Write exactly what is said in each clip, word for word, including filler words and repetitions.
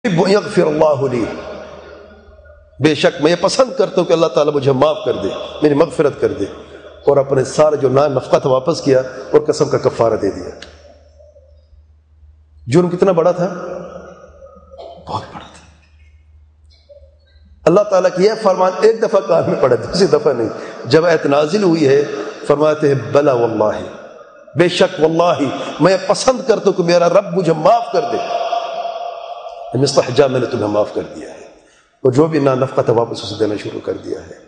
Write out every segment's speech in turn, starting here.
یغفر اللہ لی، بے شک میں یہ پسند کرتا ہوں کہ اللہ تعالیٰ مجھے معاف کر دے، میری مغفرت کر دے، اور اپنے سارے جو نان نفقہ واپس کیا اور قسم کا کفارہ دے دیا۔ جرم کتنا بڑا تھا؟ بہت بڑا تھا۔ اللہ تعالیٰ کی یہ فرمان ایک دفعہ کان میں پڑا، دوسری دفعہ نہیں۔ جب آیت نازل ہوئی ہے فرماتے ہیں بلا واللہ، بے شک واللہ میں پسند کرتا ہوں کہ میرا رب مجھے معاف کر دے، مثل حجاب میں نے تمہیں معاف کر دیا ہے، اور جو بھی نا نفقہ تھا واپس اسے دینا شروع کر دیا ہے۔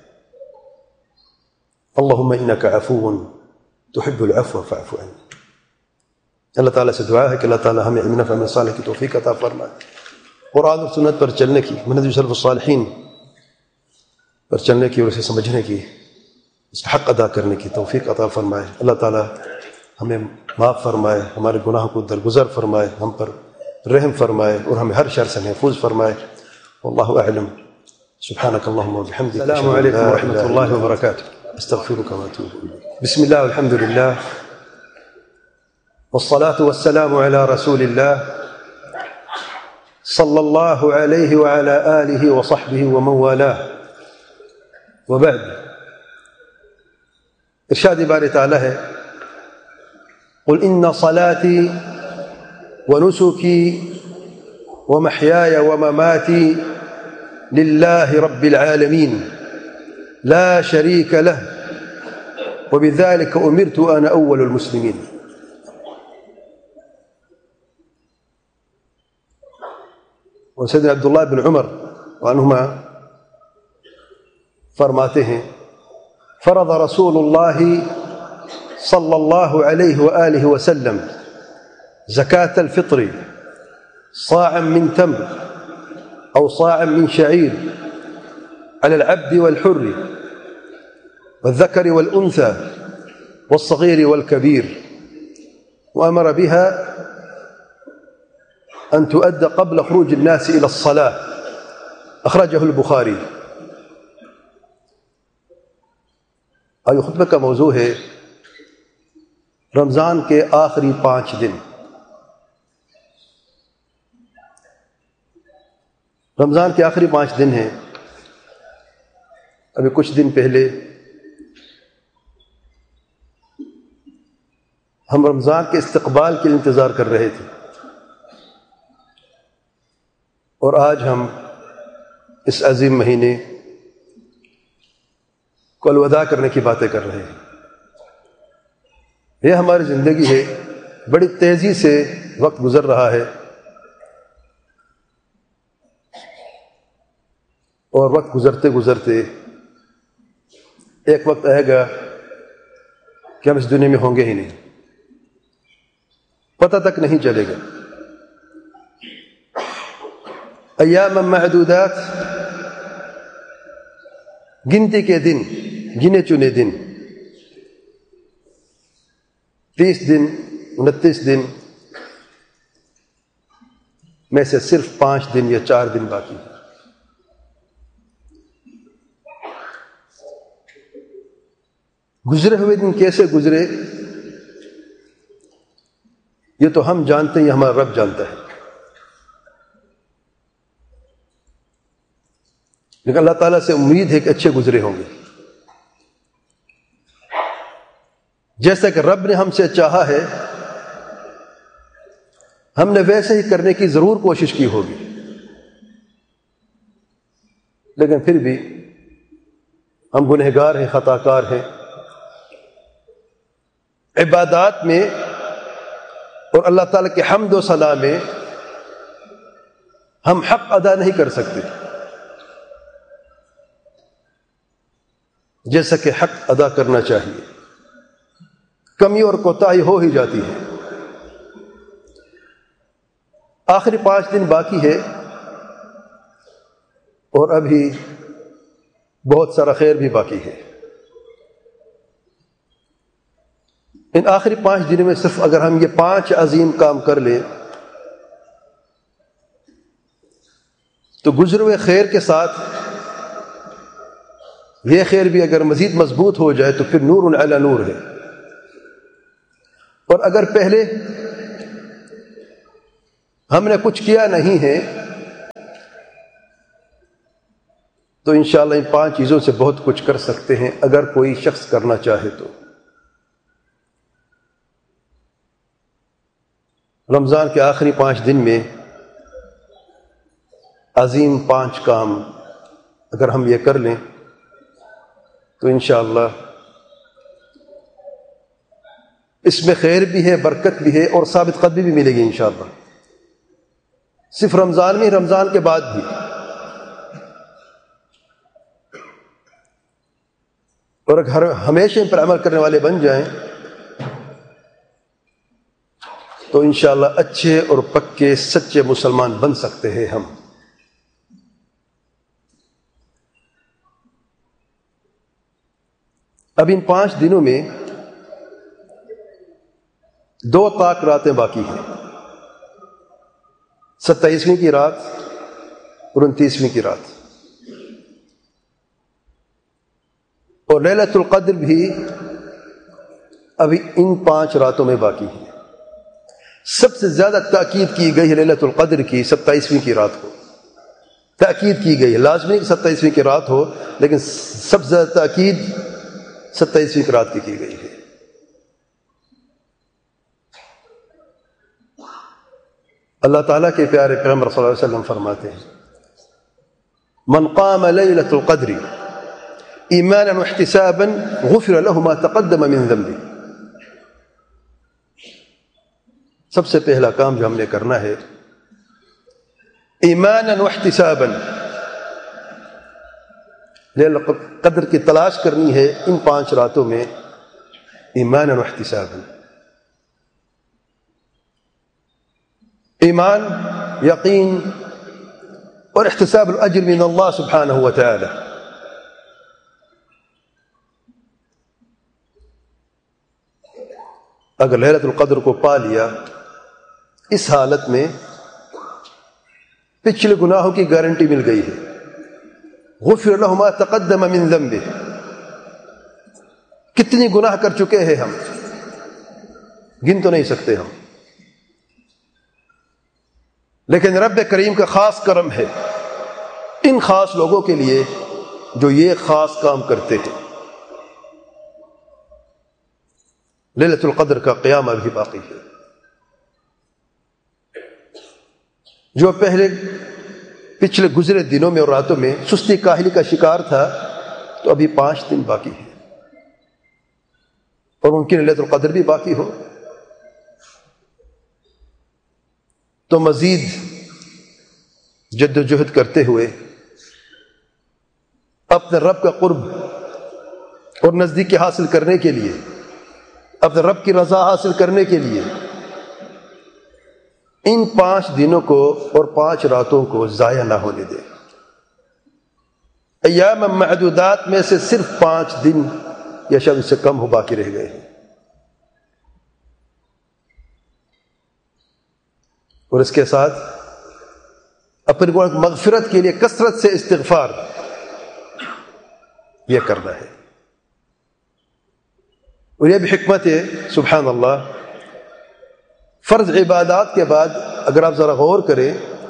اللہم انک عفو تحب العفو فاعف عنی۔ اللہ تعالیٰ سے دعا ہے کہ اللہ تعالیٰ ہمیں علم نافع عمل صالح کی توفیق عطا فرمائے، قرآن اور سنت پر چلنے کی، منہج سلف الصالحین پر چلنے کی اور اسے سمجھنے کی، اس کا حق ادا کرنے کی توفیق عطا فرمائے۔ اللہ تعالیٰ ہمیں معاف فرمائے، ہمارے گناہوں کو درگزر فرمائے، ہم پر رحم فرمائے، اور ہمیں ہر شر سے محفوظ فرمائے۔ واللہ اعلم، سبحانک اللہم وبحمدک، السلام علیکم ورحمۃ اللہ وبرکاتہ، استغفرک واتوب الیک۔ بسم اللہ والحمد للہ والصلاة والسلام على رسول الله صلی اللہ علیہ وعلى آلہ وصحبہ ومن والاه، وبعد۔ ارشاد باری تعالی ہے قل ان صلاتي ونسكي ومحياي ومماتي لله رب العالمين لا شريك له وبذلك أمرت أنا أول المسلمين۔ وسيدنا عبد الله بن عمر عنهما فرماتے ہیں فرض رسول الله صلى الله عليه وآله وسلم زكاة الفطر صاعا من تمر أو صاعا من شعير على العبد والحر والذكر والأنثى والصغير والكبير، وأمر بها أن تؤدى قبل خروج الناس إلى الصلاة، أخرجه البخاري۔ آج خطبہ کا موضوع ہے رمضان کے آخری پانچ دن۔ رمضان کے آخری پانچ دن ہیں۔ ابھی کچھ دن پہلے ہم رمضان کے استقبال کے انتظار کر رہے تھے، اور آج ہم اس عظیم مہینے کو الوداع کرنے کی باتیں کر رہے ہیں۔ یہ ہماری زندگی ہے، بڑی تیزی سے وقت گزر رہا ہے، اور وقت گزرتے گزرتے ایک وقت آئے گا کہ ہم اس دنیا میں ہوں گے ہی نہیں، پتہ تک نہیں چلے گا۔ ایام معدودات، گنتی کے دن، گنے چنے دن، تیس دن، انتیس دن میں سے صرف پانچ دن یا چار دن باقی ہیں۔ گزرے ہوئے دن کیسے گزرے یہ تو ہم جانتے ہیں، یہ ہمارا رب جانتا ہے، لیکن اللہ تعالیٰ سے امید ہے کہ اچھے گزرے ہوں گے، جیسا کہ رب نے ہم سے چاہا ہے ہم نے ویسے ہی کرنے کی ضرور کوشش کی ہوگی، لیکن پھر بھی ہم گنہگار ہیں، خطا کار ہیں۔ عبادات میں اور اللہ تعالیٰ کے حمد و ثنا میں ہم حق ادا نہیں کر سکتے جیسا کہ حق ادا کرنا چاہیے، کمی اور کوتاہی ہو ہی جاتی ہے۔ آخری پانچ دن باقی ہے، اور ابھی بہت سارا خیر بھی باقی ہے۔ ان آخری پانچ دنوں میں صرف اگر ہم یہ پانچ عظیم کام کر لیں تو گزرے ہوئے خیر کے ساتھ یہ خیر بھی اگر مزید مضبوط ہو جائے تو پھر نور علی نور ہے، اور اگر پہلے ہم نے کچھ کیا نہیں ہے تو انشاءاللہ ان پانچ چیزوں سے بہت کچھ کر سکتے ہیں اگر کوئی شخص کرنا چاہے تو۔ رمضان کے آخری پانچ دن میں عظیم پانچ کام اگر ہم یہ کر لیں تو انشاءاللہ اس میں خیر بھی ہے، برکت بھی ہے اور ثابت قدمی بھی ملے گی انشاءاللہ، صرف رمضان میں، رمضان کے بعد بھی۔ اور اگر ہمیشہ ان پر عمل کرنے والے بن جائیں تو انشاءاللہ اچھے اور پکے سچے مسلمان بن سکتے ہیں ہم۔ اب ان پانچ دنوں میں دو طاق راتیں باقی ہیں، ستائیسویں کی رات اور انتیسویں کی رات، اور لیلۃ القدر بھی ابھی ان پانچ راتوں میں باقی ہے۔ سب سے زیادہ تاکید کی گئی ہے لیلۃ القدر کی ستائیسویں کی رات کو، تاکید کی گئی ہے، لازمی کہ ستائیسویں کی رات ہو لیکن سب سے زیادہ تاکید ستائیسویں کی رات کی کی گئی ہے۔ اللہ تعالیٰ کے پیارے پیغمبر صلی اللہ علیہ وسلم فرماتے ہیں من قام لیلۃ القدر ایمانا واحتسابا غفر له ما تقدم من ذنبه۔ سب سے پہلا کام جو ہم نے کرنا ہے ایمانا واحتسابا، لیلۃ القدر کی تلاش کرنی ہے ان پانچ راتوں میں ایمانا واحتسابا۔ ایمان، یقین اور احتساب الاجر من اللہ سبحانہ و تعالی۔ اگر لیلۃ القدر کو پا لیا اس حالت میں پچھلے گناہوں کی گارنٹی مل گئی ہے، غفر له ما تقدم من ذنبه۔ کتنی گناہ کر چکے ہیں ہم، گن تو نہیں سکتے ہم، لیکن رب کریم کا خاص کرم ہے ان خاص لوگوں کے لیے جو یہ خاص کام کرتے ہیں۔ لیلۃ القدر کا قیام ابھی باقی ہے۔ جو پہلے پچھلے گزرے دنوں میں اور راتوں میں سستی کاہلی کا شکار تھا تو ابھی پانچ دن باقی ہیں، اور ممکن لیلۃ القدر بھی باقی ہو، تو مزید جد و جہد کرتے ہوئے اپنے رب کا قرب اور نزدیکی حاصل کرنے کے لیے، اپنے رب کی رضا حاصل کرنے کے لیے ان پانچ دنوں کو اور پانچ راتوں کو ضائع نہ ہونے دیں۔ ایام معدودات میں سے صرف پانچ دن یا شاید اس سے کم ہو باقی رہ گئے ہیں، اور اس کے ساتھ اپنی مغفرت کے لیے کثرت سے استغفار یہ کرنا ہے۔ اور یہ بھی حکمت ہے سبحان اللہ، فرض عبادات کے بعد اگر آپ ذرا غور کریں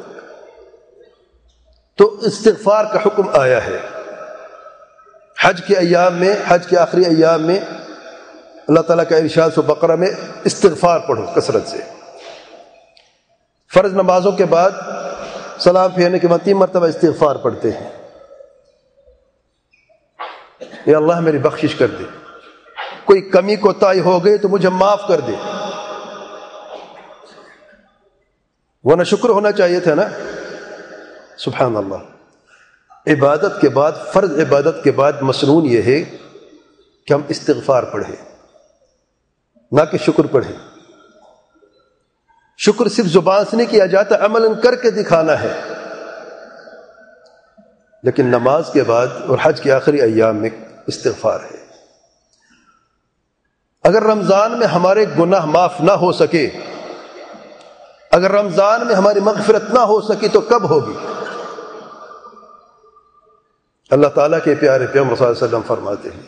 تو استغفار کا حکم آیا ہے۔ حج کے ایام میں، حج کے آخری ایام میں اللہ تعالیٰ کا ارشاد سورۃ بقرہ میں استغفار پڑھو کثرت سے۔ فرض نمازوں کے بعد سلام پھیرنے کے بعد تین مرتبہ استغفار پڑھتے ہیں، یا اللہ میری بخشش کر دے، کوئی کمی کوتاہی ہو گئی تو مجھے معاف کر دے، ورنہ شکر ہونا چاہیے تھا نا۔ سبحان اللہ، عبادت کے بعد، فرض عبادت کے بعد مسنون یہ ہے کہ ہم استغفار پڑھیں، نہ کہ شکر پڑھیں۔ شکر صرف زبان سے نہیں کیا جاتا، عملاً کر کے دکھانا ہے۔ لیکن نماز کے بعد اور حج کے آخری ایام میں استغفار ہے۔ اگر رمضان میں ہمارے گناہ معاف نہ ہو سکے، اگر رمضان میں ہماری مغفرت نہ ہو سکی تو کب ہوگی؟ اللہ تعالیٰ کے پیارے پیغمبر صلی اللہ علیہ وسلم فرماتے ہیں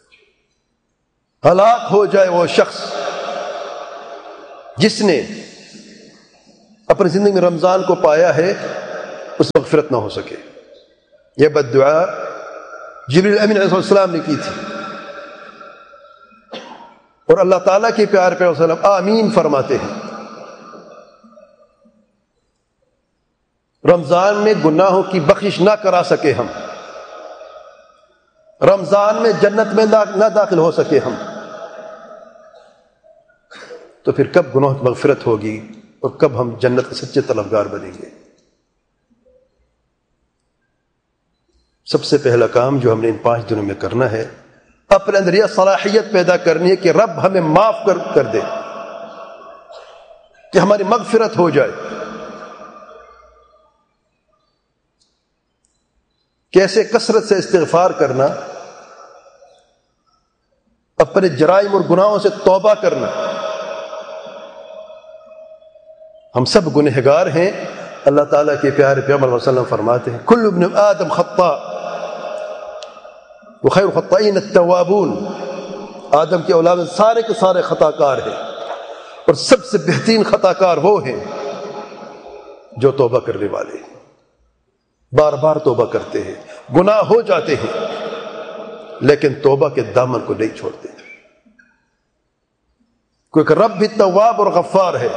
ہلاک ہو جائے وہ شخص جس نے اپنی زندگی میں رمضان کو پایا ہے، اس مغفرت نہ ہو سکے۔ یہ بد دعا جبریل امین علیہ السلام نے کی تھی، اور اللہ تعالیٰ کے پیارے پیغمبر صلی اللہ علیہ وسلم آمین فرماتے ہیں۔ رمضان میں گناہوں کی بخشش نہ کرا سکے ہم، رمضان میں جنت میں نہ داخل ہو سکے ہم، تو پھر کب گناہ کی مغفرت ہوگی اور کب ہم جنت کے سچے طلبگار بنیں گے؟ سب سے پہلا کام جو ہم نے ان پانچ دنوں میں کرنا ہے، اپنے اندر یہ صلاحیت پیدا کرنی ہے کہ رب ہمیں معاف کر کر دے، کہ ہماری مغفرت ہو جائے۔ کیسے؟ کثرت سے استغفار کرنا، اپنے جرائم اور گناہوں سے توبہ کرنا۔ ہم سب گنہگار ہیں، اللہ تعالیٰ کے پیارے پیغمبر صلی اللہ علیہ وسلم فرماتے ہیں کل ابن آدم خطاء وخیر الخطائین التوابون، آدم کے اولاد سارے کے سارے خطا کار ہیں، اور سب سے بہترین خطا کار وہ ہیں جو توبہ کرنے والے ہیں، بار بار توبہ کرتے ہیں، گناہ ہو جاتے ہیں لیکن توبہ کے دامن کو نہیں چھوڑتے، کیونکہ رب بھی تواب اور غفار ہے،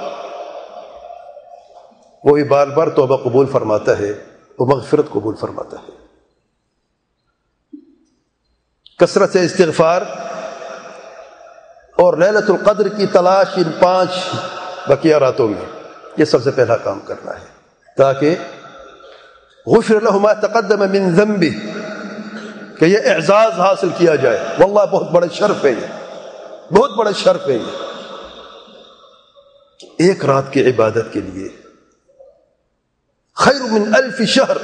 وہ بھی بار بار توبہ قبول فرماتا ہے، وہ مغفرت قبول فرماتا ہے۔ کثرت سے استغفار اور لیلۃ القدر کی تلاش ان پانچ بقیہ راتوں میں، یہ سب سے پہلا کام کرنا ہے، تاکہ غفر له ما تقدم من ذنبه، کہ یہ اعزاز حاصل کیا جائے۔ واللہ بہت بڑا شرف ہے، یہ بہت بڑا شرف ہے یہ، ایک رات کی عبادت کے لیے خیر من الف شہر،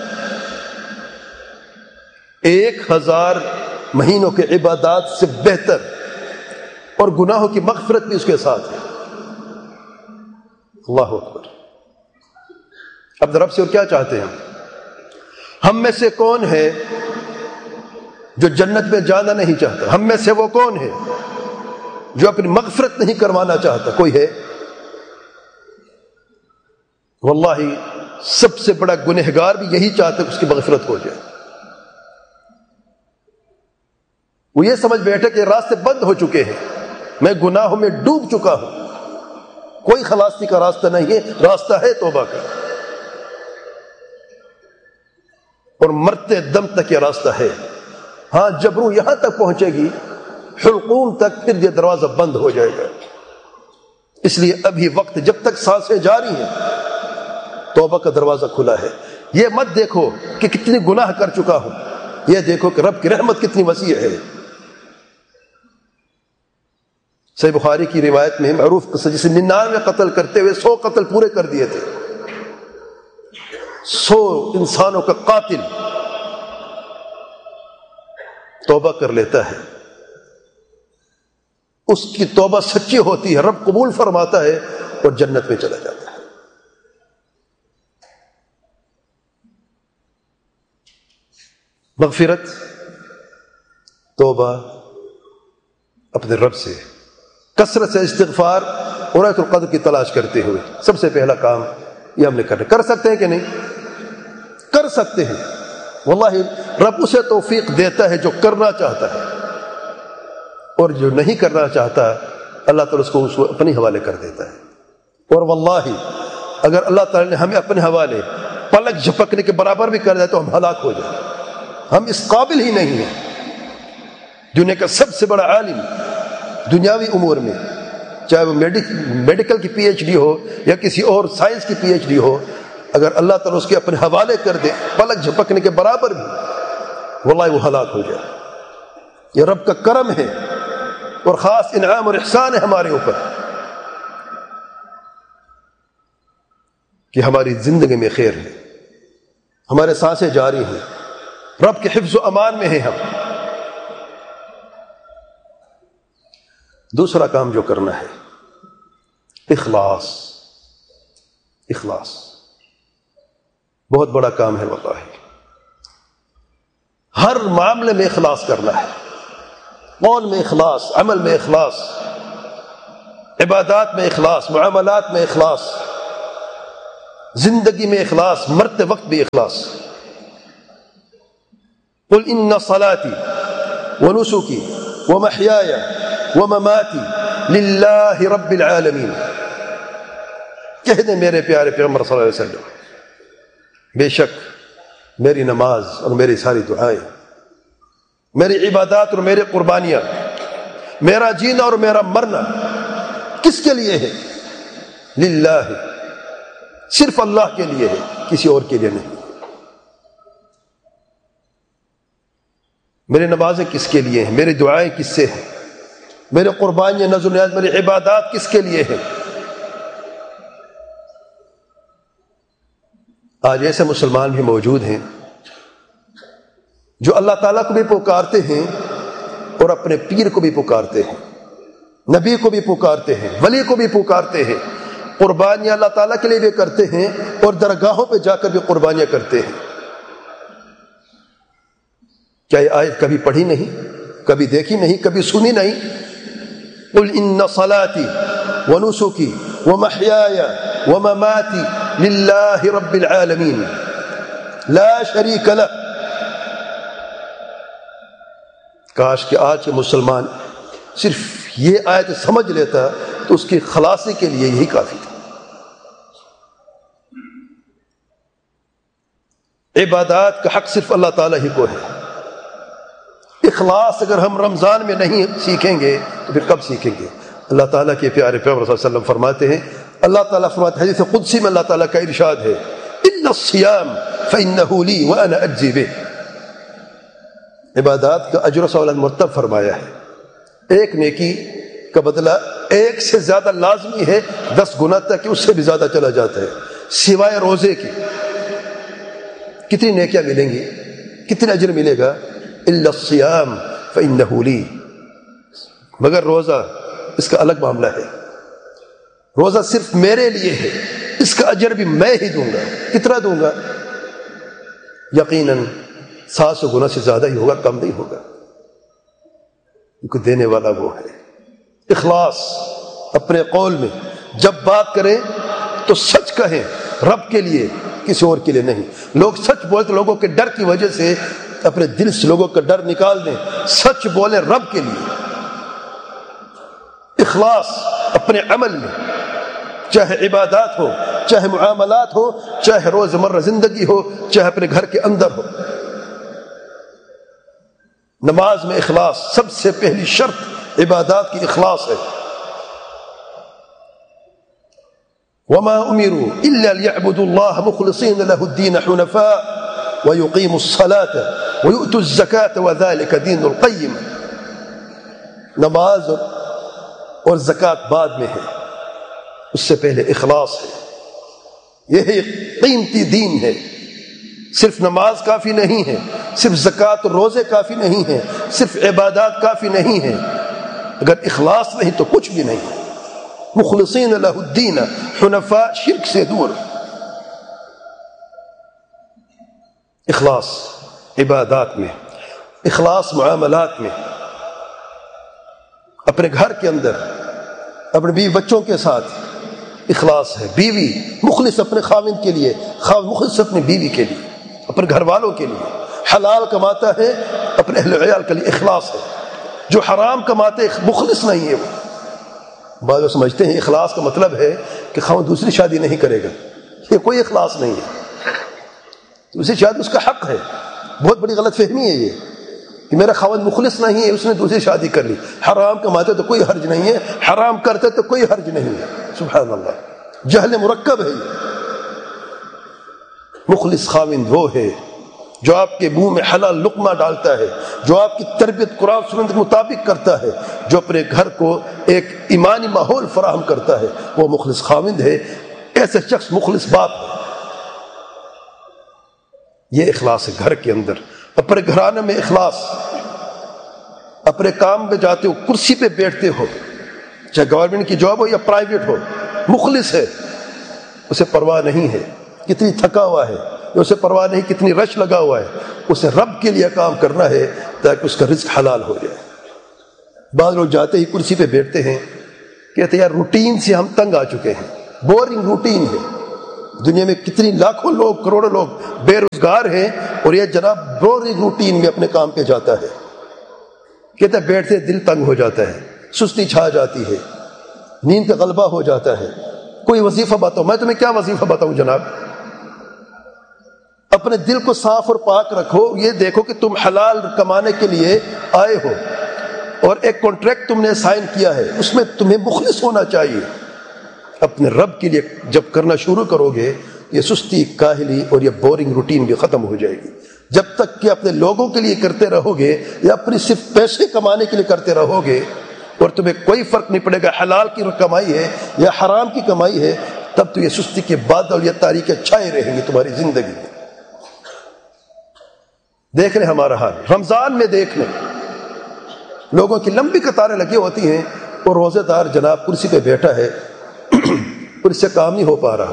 ایک ہزار مہینوں کے عبادات سے بہتر، اور گناہوں کی مغفرت بھی اس کے ساتھ ہے۔ اللہ اکبر۔ اب رب سے اور کیا چاہتے ہیں ہم ہم میں سے کون ہے جو جنت میں جانا نہیں چاہتا؟ ہم میں سے وہ کون ہے جو اپنی مغفرت نہیں کروانا چاہتا؟ کوئی ہے؟ واللہ سب سے بڑا گنہگار بھی یہی چاہتا ہے کہ اس کی مغفرت ہو جائے۔ وہ یہ سمجھ بیٹھے کہ راستے بند ہو چکے ہیں، میں گناہوں میں ڈوب چکا ہوں، کوئی خلاصی کا راستہ نہیں ہے، راستہ ہے توبہ کا، اور مرتے دم تک یہ راستہ ہے۔ ہاں جب روح یہاں تک پہنچے گی، حلقوم تک، پھر یہ دروازہ بند ہو جائے گا۔ اس لیے ابھی وقت، جب تک سانسیں جاری ہیں، توبہ کا دروازہ کھلا ہے۔ یہ مت دیکھو کہ کتنی گناہ کر چکا ہوں، یہ دیکھو کہ رب کی رحمت کتنی وسیع ہے۔ صحیح بخاری کی روایت میں معروف قصہ، جسے ننانوے قتل کرتے ہوئے سو قتل پورے کر دیے تھے، سو انسانوں کا قاتل توبہ کر لیتا ہے، اس کی توبہ سچی ہوتی ہے، رب قبول فرماتا ہے اور جنت میں چلا جاتا ہے۔ مغفرت، توبہ اپنے رب سے، کثرت سے استغفار اور لیلۃ القدر کی تلاش کرتے ہوئے، سب سے پہلا کام یہ ہم نے کرنا۔ کر سکتے ہیں کہ نہیں؟ کر سکتے ہیں، واللہ رب اسے توفیق دیتا ہے جو کرنا چاہتا ہے، اور جو نہیں کرنا چاہتا اللہ تعالیٰ اس کو اس کو اپنے حوالے کر دیتا ہے۔ اور واللہ اگر اللہ تعالیٰ نے ہمیں اپنے حوالے پلک جھپکنے کے برابر بھی کر دیا تو ہم ہلاک ہو جائیں، ہم اس قابل ہی نہیں ہیں۔ دنیا کا سب سے بڑا عالم دنیاوی امور میں، چاہے وہ میڈیکل کی پی ایچ ڈی ہو یا کسی اور سائنس کی پی ایچ ڈی ہو، اگر اللہ تعالیٰ اس کے اپنے حوالے کر دے پلک جھپکنے کے برابر بھی، واللہ وہ ہلاک ہو جائے۔ یہ رب کا کرم ہے اور خاص انعام اور احسان ہے ہمارے اوپر کہ ہماری زندگی میں خیر ہے، ہمارے سانسیں جاری ہیں، رب کے حفظ و امان میں ہیں ہم۔ دوسرا کام جو کرنا ہے، اخلاص۔ اخلاص بہت بڑا کام ہے، واللہ ہر معاملے میں اخلاص کرنا ہے، قول میں اخلاص، عمل میں اخلاص، عبادات میں اخلاص، معاملات میں اخلاص، زندگی میں اخلاص، مرتے وقت بھی اخلاص۔ قل ان صلاتی ونسکی ومحیای ومماتی للہ رب العالمین، کہہ دیں میرے پیارے پیغمبر صلی اللہ علیہ وسلم، بے شک میری نماز اور میری ساری دعائیں، میری عبادات اور میری قربانیاں، میرا جینا اور میرا مرنا کس کے لیے ہے؟ للہ، صرف اللہ کے لیے ہے، کسی اور کے لیے نہیں۔ میری نمازیں کس کے لیے ہیں؟ میری دعائیں کس سے ہیں؟ میری قربانیاں، نذر نیاز، میری عبادات کس کے لیے ہیں؟ آج ایسے مسلمان بھی موجود ہیں جو اللہ تعالیٰ کو بھی پکارتے ہیں اور اپنے پیر کو بھی پکارتے ہیں، نبی کو بھی پکارتے ہیں، ولی کو بھی پکارتے ہیں، قربانیاں اللہ تعالیٰ کے لیے بھی کرتے ہیں اور درگاہوں پہ جا کر بھی قربانیاں کرتے ہیں۔ کیا یہ آیت کبھی پڑھی نہیں، کبھی دیکھی نہیں، کبھی سنی نہیں؟ قل ان صلاتی ونسکی ومحیای ومماتی للہ رب العالمین لا شریک لہ۔ کاش کہ آج کے مسلمان صرف یہ آیت سمجھ لیتا تو اس کی خلاصی کے لیے یہی کافی تھا۔ عبادات کا حق صرف اللہ تعالیٰ ہی کو ہے۔ اخلاص اگر ہم رمضان میں نہیں سیکھیں گے تو پھر کب سیکھیں گے؟ اللہ تعالیٰ کے پیارے پیغمبر صلی اللہ علیہ وسلم فرماتے ہیں، اللہ تعالیٰ فرماتے ہیں، حدیث قدسی میں اللہ تعالیٰ کا ارشاد ہے، الا الصیام فانہ لی وانا اجزی بہ۔ عبادات کا اجر و ثواب مرتب فرمایا ہے، ایک نیکی کا بدلہ ایک سے زیادہ لازمی ہے، دس گنا تک کہ اس سے بھی زیادہ چلا جاتا ہے، سوائے روزے کی۔ کتنی نیکیاں ملیں گی، کتنا اجر ملے گا؟ الا الصیام فانہ لی، مگر روزہ اس کا الگ معاملہ ہے، روزہ صرف میرے لیے ہے، اس کا اجر بھی میں ہی دوں گا۔ کتنا دوں گا؟ یقیناً سات سو گنا سے زیادہ ہی ہوگا، کم نہیں ہوگا، کیونکہ دینے والا وہ ہے۔ اخلاص اپنے قول میں جب بات کریں تو سچ کہیں، رب کے لیے، کسی اور کے لیے نہیں۔ لوگ سچ بولتے، لوگوں کے ڈر کی وجہ سے اپنے دل سے لوگوں کا ڈر نکال دیں، سچ بولیں رب کے لیے۔ اخلاص اپنے عمل میں، چاہے عبادات ہو، چاہے معاملات ہو، چاہے روزمرہ زندگی ہو، چاہے اپنے گھر کے اندر ہو۔ نماز میں اخلاص سب سے پہلی شرط عبادات کی اخلاص ہے۔ وما امروا الا ليعبدوا الله مخلصين له الدين حنفاء ويقيموا الصلاة ويؤتوا الزكاة وذلك دين القيم۔ نماز اور زکوٰۃ بعد میں ہے، اس سے پہلے اخلاص ہے۔ یہی قیمتی دین ہے۔ صرف نماز کافی نہیں ہے، صرف زکوٰۃ اور روزے کافی نہیں ہیں، صرف عبادات کافی نہیں ہیں، اگر اخلاص نہیں تو کچھ بھی نہیں۔ مخلصین لہ الدین حنفاء، شرک سے دور۔ اخلاص عبادات میں، اخلاص معاملات میں، اپنے گھر کے اندر، اپنے بیوی بچوں کے ساتھ اخلاص ہے۔ بیوی مخلص اپنے خاوند کے لیے، خاوند مخلص اپنی بیوی کے لیے، اپنے گھر والوں کے لیے۔ حلال کماتا ہے، اپنے اہل عیال کے لیے اخلاص ہے۔ جو حرام کماتے مخلص نہیں ہے وہ۔ بعض لوگ سمجھتے ہیں اخلاص کا مطلب ہے کہ خاوند دوسری شادی نہیں کرے گا، یہ کوئی اخلاص نہیں ہے۔ دوسری شادی اس کا حق ہے، بہت بڑی غلط فہمی ہے یہ کہ میرا خاوند مخلص نہیں ہے، اس نے دوسری شادی کر لی۔ حرام کماتے تو کوئی حرج نہیں ہے، حرام کرتے تو کوئی حرج نہیں ہے۔ سبحان اللہ، جہل مرکب ہے یہ۔ مخلص خاوند وہ ہے جو آپ کے منہ میں حلال لقمہ ڈالتا ہے، جو آپ کی تربیت قرآن سنت کے مطابق کرتا ہے، جو اپنے گھر کو ایک ایمانی ماحول فراہم کرتا ہے، وہ مخلص خاوند ہے۔ ایسے شخص مخلص باپ ہے۔ یہ اخلاص ہے گھر کے اندر، اپنے گھرانے میں اخلاص۔ اپنے کام پہ جاتے ہو، کرسی پہ بیٹھتے ہو، چاہے گورنمنٹ کی جاب ہو یا پرائیویٹ ہو، مخلص ہے، اسے پرواہ نہیں ہے کتنی تھکا ہوا ہے، اسے پرواہ نہیں کتنی رش لگا ہوا ہے، اسے رب کے لیے کام کرنا ہے تاکہ اس کا رزق حلال ہو جائے۔ بعض لوگ جاتے ہی کرسی پہ بیٹھتے ہیں، کہتے ہیں یار روٹین سے ہم تنگ آ چکے ہیں، بورنگ روٹین ہے، دنیا میں کتنی لاکھوں لوگ کروڑوں لوگ بے روزگار ہیں اور یہ جناب بورنگ روٹین میں اپنے کام پہ جاتا ہے. کہتا ہے بیٹھتے دل تنگ ہو جاتا ہے, سستی چھا جاتی ہے, نیند کا غلبہ ہو جاتا ہے. کوئی وظیفہ بتاؤ. میں تمہیں کیا وظیفہ بتاؤں جناب؟ اپنے دل کو صاف اور پاک رکھو. یہ دیکھو کہ تم حلال کمانے کے لیے آئے ہو اور ایک کانٹریکٹ تم نے سائن کیا ہے, اس میں تمہیں مخلص ہونا چاہیے. اپنے رب کے لیے جب کرنا شروع کرو گے, یہ سستی, کاہلی اور یہ بورنگ روٹین بھی ختم ہو جائے گی. جب تک کہ اپنے لوگوں کے لیے کرتے رہو گے یا اپنی صرف پیسے کمانے کے لیے کرتے رہو گے اور تمہیں کوئی فرق نہیں پڑے گا حلال کی کمائی ہے یا حرام کی کمائی ہے, تب تو یہ سستی کے بادل یا تاریکیں چھائے رہیں گی تمہاری زندگی میں. دیکھ لیں ہمارا حال, رمضان میں دیکھ لیں لوگوں کی لمبی قطاریں لگی ہوتی ہیں اور روزے دار جناب کرسی پہ بیٹھا ہے اور اس سے کام نہیں ہو پا رہا.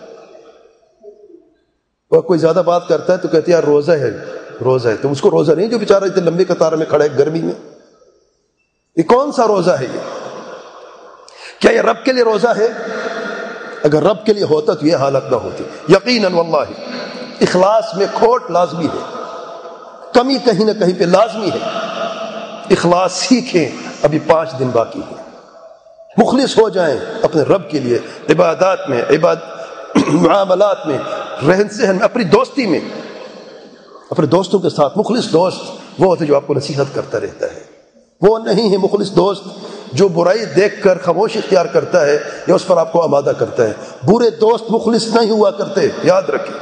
اور کوئی زیادہ بات کرتا ہے تو کہتے ہیں یار روزہ ہے, روزہ ہے. تو اس کو روزہ نہیں جو بیچارہ اتنے لمبی قطار میں کھڑا ہے گرمی میں. یہ کون سا روزہ ہے؟ یہ کیا یہ رب کے لیے روزہ ہے؟ اگر رب کے لیے ہوتا تو یہ حالت نہ ہوتی. یقیناً واللہ اخلاص میں کھوٹ لازمی ہے, کمی کہیں نہ کہیں پہ لازمی ہے. اخلاص سیکھیں, ابھی پانچ دن باقی ہے. مخلص ہو جائیں اپنے رب کے لیے, عبادات میں, عباد معاملات میں, رہن سہن میں, اپنی دوستی میں. اپنے دوستوں کے ساتھ مخلص دوست وہ ہوتے جو آپ کو نصیحت کرتا رہتا ہے. وہ نہیں ہے مخلص دوست جو برائی دیکھ کر خاموشی اختیار کرتا ہے یا اس پر آپ کو آمادہ کرتا ہے. برے دوست مخلص نہیں ہوا کرتے, یاد رکھیں.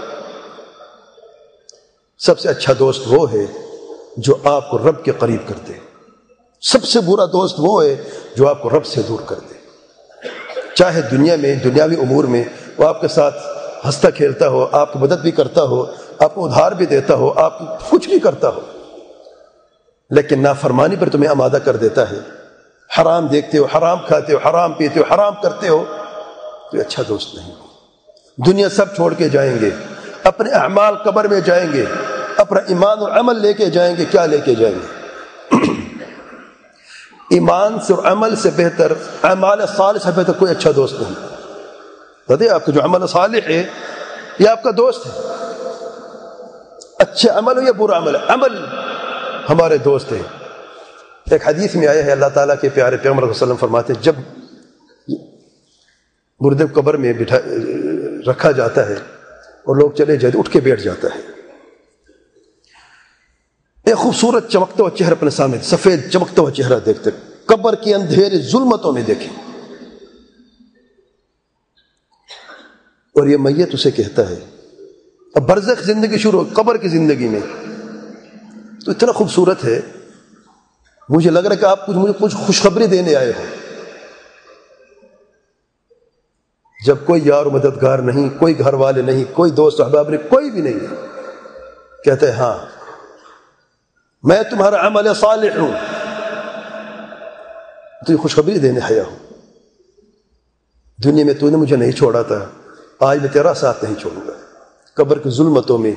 سب سے اچھا دوست وہ ہے جو آپ کو رب کے قریب کرتے. سب سے برا دوست وہ ہے جو آپ کو رب سے دور کر دے. چاہے دنیا میں, دنیاوی امور میں وہ آپ کے ساتھ ہنستا کھیلتا ہو, آپ کی مدد بھی کرتا ہو, آپ کو ادھار بھی دیتا ہو, آپ کو کچھ بھی کرتا ہو, لیکن نافرمانی پر تمہیں آمادہ کر دیتا ہے. حرام دیکھتے ہو, حرام کھاتے ہو, حرام پیتے ہو, حرام کرتے ہو, تو یہ اچھا دوست نہیں ہو. دنیا سب چھوڑ کے جائیں گے, اپنے اعمال قبر میں جائیں گے, اپنا ایمان اور عمل لے کے جائیں گے. کیا لے کے جائیں گے؟ ایمان سے اور عمل سے بہتر, اعمال صالح سے بہتر کوئی اچھا دوست نہیں. بتائیے آپ کا جو عمل صالح ہے یہ آپ کا دوست ہے. اچھا عمل ہو یا برا عمل, عمل ہمارے دوست ہیں. ایک حدیث میں آیا ہے, اللہ تعالیٰ کے پیارے پیغمبر صلی اللہ علیہ وسلم فرماتے ہیں جب مردے کو قبر میں بٹھا رکھا جاتا ہے اور لوگ چلے جاتے اٹھ کے بیٹھ جاتا ہے, ایک خوبصورت چمکتا ہوا چہرہ اپنے سامنے, سفید چمکتا ہوا چہرہ دیکھتے, قبر کے اندھیرے ظلمتوں میں دیکھیں. اور یہ میت اسے کہتا ہے, اب برزخ زندگی شروع ہو, قبر کی زندگی میں تو اتنا خوبصورت ہے, مجھے لگ رہا ہے کہ آپ کچھ مجھے کچھ خوشخبری دینے آئے ہو. جب کوئی یار و مددگار نہیں, کوئی گھر والے نہیں, کوئی دوست احباب نہیں, کوئی بھی نہیں, کہتے ہیں ہاں میں تمہارا عمل صالح ہوں, تو یہ خوشخبری دینے آیا ہوں. دنیا میں تو نے مجھے نہیں چھوڑا تھا, آج میں تیرا ساتھ نہیں چھوڑوں گا. قبر کی ظلمتوں میں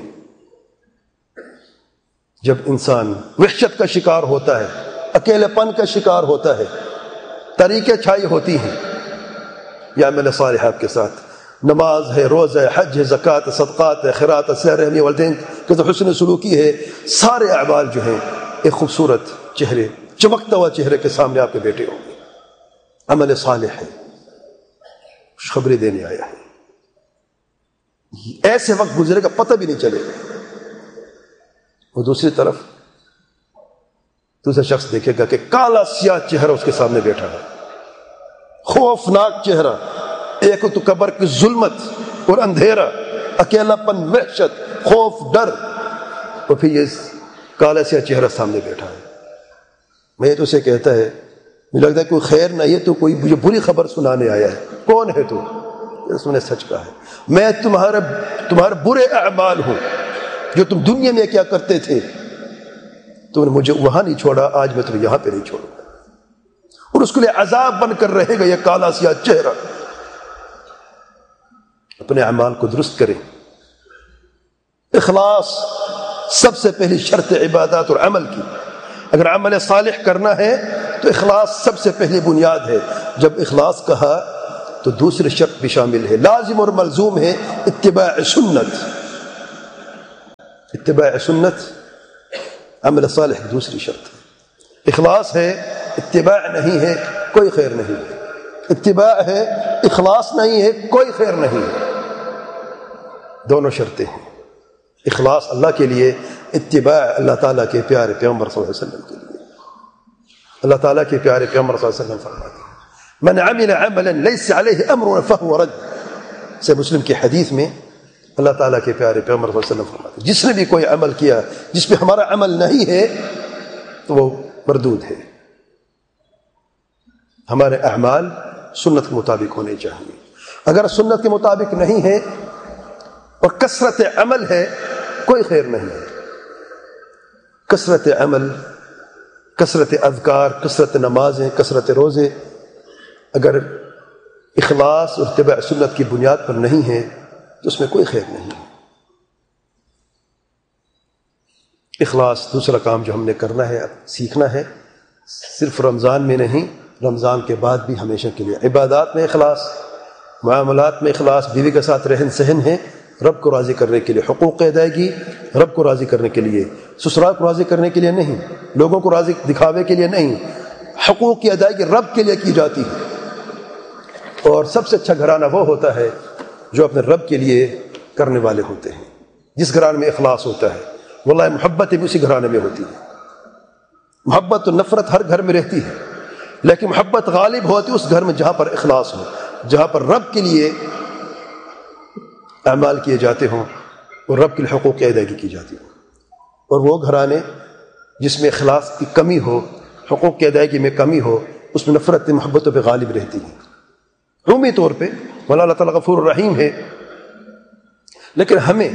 جب انسان وحشت کا شکار ہوتا ہے, اکیلے پن کا شکار ہوتا ہے, طریقے چھائی ہوتی ہیں, یا عمل صالح آپ کے ساتھ نماز ہے, روزہ ہے, حج ہے, زکوٰۃ ہے, صدقات ہے, خیرات ہے, صلہ رحمی, والدین کے حسن سلوکی ہے, سارے اعمال جو ہیں ایک خوبصورت چہرے, چمکتا ہوا چہرے کے سامنے آپ کے بیٹے ہوں گے. عمل صالح ہے, خوشخبری دینے آیا ہے. ایسے وقت گزرے کا پتہ بھی نہیں چلے گا. وہ دوسری طرف دوسرا شخص دیکھے گا کہ کالا سیاہ چہرہ اس کے سامنے بیٹھا ہے, خوفناک چہرہ. ایک تو قبر کی ظلمت اور اندھیرا, اکیلا پن, وحشت, خوف, ڈر, اور پھر یہ کالا سیاہ چہرہ سامنے بیٹھا ہے. میں تو اسے کہتا ہے, مجھے لگتا ہے کوئی خیر نہیں ہے, تو کوئی مجھے بری خبر سنانے آیا ہے. کون ہے تو؟ اس نے سچ کہا ہے, میں تمہارے تمہارے برے اعمال ہوں, جو تم دنیا میں کیا کرتے تھے, تم نے مجھے وہاں نہیں چھوڑا, آج میں تمہیں یہاں پہ نہیں چھوڑوں گا. اور اس کے لیے عذاب بن کر رہے گا یہ کالا سیاہ چہرہ. اپنے اعمال کو درست کریں. اخلاص سب سے پہلی شرط عبادات اور عمل کی. اگر عمل صالح کرنا ہے تو اخلاص سب سے پہلی بنیاد ہے. جب اخلاص کہا تو دوسرے شرط بھی شامل ہے، لازم اور ملزوم ہے اتباع سنت. اتباع سنت عمل صالح کی دوسری شرط ہے. اخلاص ہے، اتباع نہیں ہے، کوئی خیر نہیں ہے. اتباع ہے، اخلاص نہیں ہے، کوئی خیر نہیں ہے. دونوں شرطیں ہیں. اخلاص اللہ کے لیے، اتباع اللہ تعالیٰ کے پیارے پیغمبر صلی اللہ علیہ وسلم کے لیے. اللہ تعالیٰ کے پیارے پیغمبر صلی اللہ علیہ وسلم فرماتے ہیں من عمل عملا ليس عليه امرنا فهو رد. سے مسلم کی حدیث میں اللہ تعالیٰ کے پیارے پیغمبر صلی اللہ علیہ وسلم فرماتے ہیں جس نے بھی کوئی عمل کیا جس پہ ہمارا عمل نہیں ہے تو وہ مردود ہے. ہمارے اعمال سنت کے مطابق ہونے چاہیے. اگر سنت کے مطابق نہیں ہے اور کثرت عمل ہے کوئی خیر نہیں ہے. کثرت عمل، کثرت اذکار، کثرت نمازیں، کثرت روزے اگر اخلاص اور اتباع سنت کی بنیاد پر نہیں ہے تو اس میں کوئی خیر نہیں ہے. اخلاص دوسرا کام جو ہم نے کرنا ہے، سیکھنا ہے، صرف رمضان میں نہیں، رمضان کے بعد بھی ہمیشہ کے لیے. عبادات میں اخلاص، معاملات میں اخلاص، بیوی کے ساتھ رہن سہن ہے رب کو راضی کرنے کے لیے، حقوق کی ادائیگی رب کو راضی کرنے کے لیے، سسرال کو راضی کرنے کے لیے نہیں، لوگوں کو راضی دکھاوے کے لیے نہیں. حقوق کی ادائیگی رب کے لیے کی جاتی ہے. اور سب سے اچھا گھرانہ وہ ہوتا ہے جو اپنے رب کے لیے کرنے والے ہوتے ہیں. جس گھرانے میں اخلاص ہوتا ہے واللہ محبت بھی اسی گھرانے میں ہوتی ہے. محبت و نفرت ہر گھر میں رہتی ہے لیکن محبت غالب ہوتی ہے اس گھر میں جہاں پر اخلاص ہو، جہاں پر رب کے لیے اعمال کیے جاتے ہوں اور رب کے حقوق کی ادائیگی کی جاتی ہو. اور وہ گھرانے جس میں اخلاص کی کمی ہو، حقوق کی ادائیگی میں کمی ہو، اس میں نفرت محبتوں پہ غالب رہتی ہے. عمومی طور پہ مولا اللہ تعالیٰ غفور الرحیم ہے لیکن ہمیں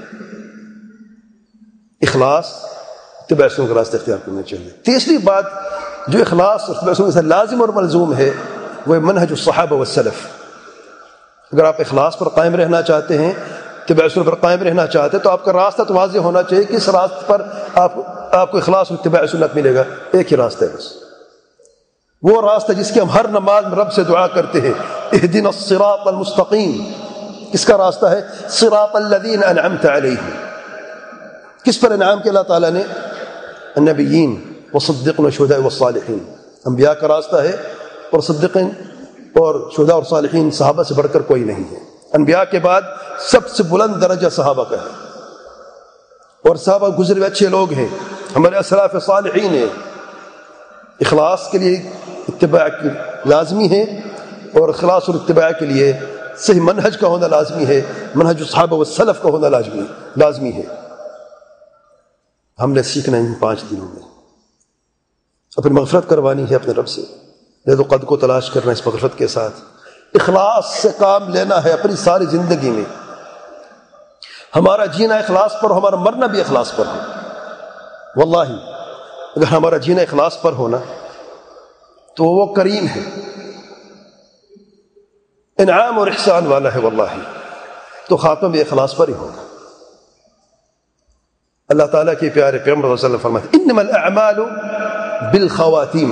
اخلاص اتباع سنت کا راستہ اختیار کرنا چاہیے. تیسری بات جو اخلاص اور اتباع سنت سے لازم اور ملزوم ہے وہ منہج الصحابہ والسلف. اگر آپ اخلاص پر قائم رہنا چاہتے ہیں، اتباع سنت پر قائم رہنا چاہتے ہیں تو آپ کا راستہ تو واضح ہونا چاہیے کہ اس راستے پر آپ آپ کو اخلاص اور اتباع سنت ملے گا. ایک ہی راستہ ہے بس، وہ راستہ جس کی ہم ہر نماز میں رب سے دعا کرتے ہیں اہدنا الصراط المستقیم. کس کا راستہ ہے؟ صراط الذین انعمت علیہم. کس پر انعام کیا اللہ تعالیٰ نے؟ النبیین والصدیقین والشہداء والصالحین. انبیاء کا راستہ ہے اور صدیقین اور شہداء اور صالحین صحابہ سے بڑھ کر کوئی نہیں ہے. انبیاء کے بعد سب سے بلند درجہ صحابہ کا ہے اور صحابہ گزرے ہوئے اچھے لوگ ہیں، ہمارے اسلاف صالحین ہیں. اخلاص کے لیے اتباع کی لازمی ہے اور اخلاص اور اتباع کے لیے صحیح منہج کا ہونا لازمی ہے، منہج الصحابہ والسلف کا ہونا لازمی لازمی ہے. ہم نے سیکھنا ان پانچ دنوں میں، اپنی مغفرت کروانی ہے اپنے رب سے، لذ و قد کو تلاش کرنا اس مغفرت کے ساتھ، اخلاص سے کام لینا ہے اپنی ساری زندگی میں. ہمارا جینا اخلاص پر ہو، ہمارا مرنا بھی اخلاص پر ہو. واللہ اگر ہمارا جینا اخلاص پر ہونا تو وہ کریم ہے، انعام اور احسان والا ہے. واللہ تو خاتمہ بھی اخلاص پر ہی ہوگا. اللہ تعالیٰ کے پیارے پیغمبر صلی اللہ علیہ وسلم فرماتے ہیں انما الاعمال بالخواتیم.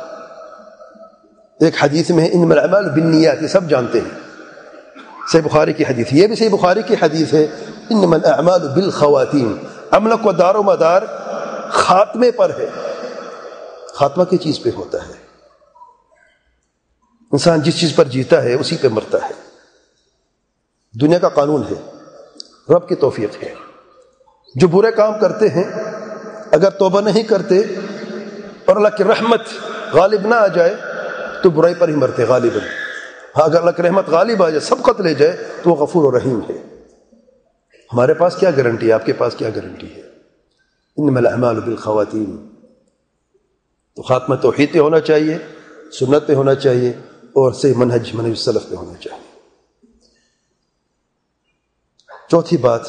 ایک حدیث میں ہے انما الاعمال بالنیات، یہ سب جانتے ہیں، صحیح بخاری کی حدیث، یہ بھی صحیح بخاری کی حدیث ہے انما الاعمال بالخواتیم. عمل کو دار و مدار خاتمے پر ہے. خاتمہ کی چیز پہ ہوتا ہے. انسان جس چیز پر جیتا ہے اسی پہ مرتا ہے. دنیا کا قانون ہے، رب کی توفیق ہے. جو برے کام کرتے ہیں اگر توبہ نہیں کرتے اور اللہ کی رحمت غالب نہ آ جائے تو برائی پر ہی مرتے غالباً. ہاں اگر اللہ کی رحمت غالب آ جائے، سبقت لے جائے تو وہ غفور و رحیم ہے. ہمارے پاس کیا گارنٹی ہے؟ آپ کے پاس کیا گارنٹی ہے؟ انما الاعمال بالخواتیم. تو خاتمہ توحید پہ ہونا چاہیے، سنت پہ ہونا چاہیے اور صحیح منہج منہج السلف پہ ہونا چاہیے. چوتھی بات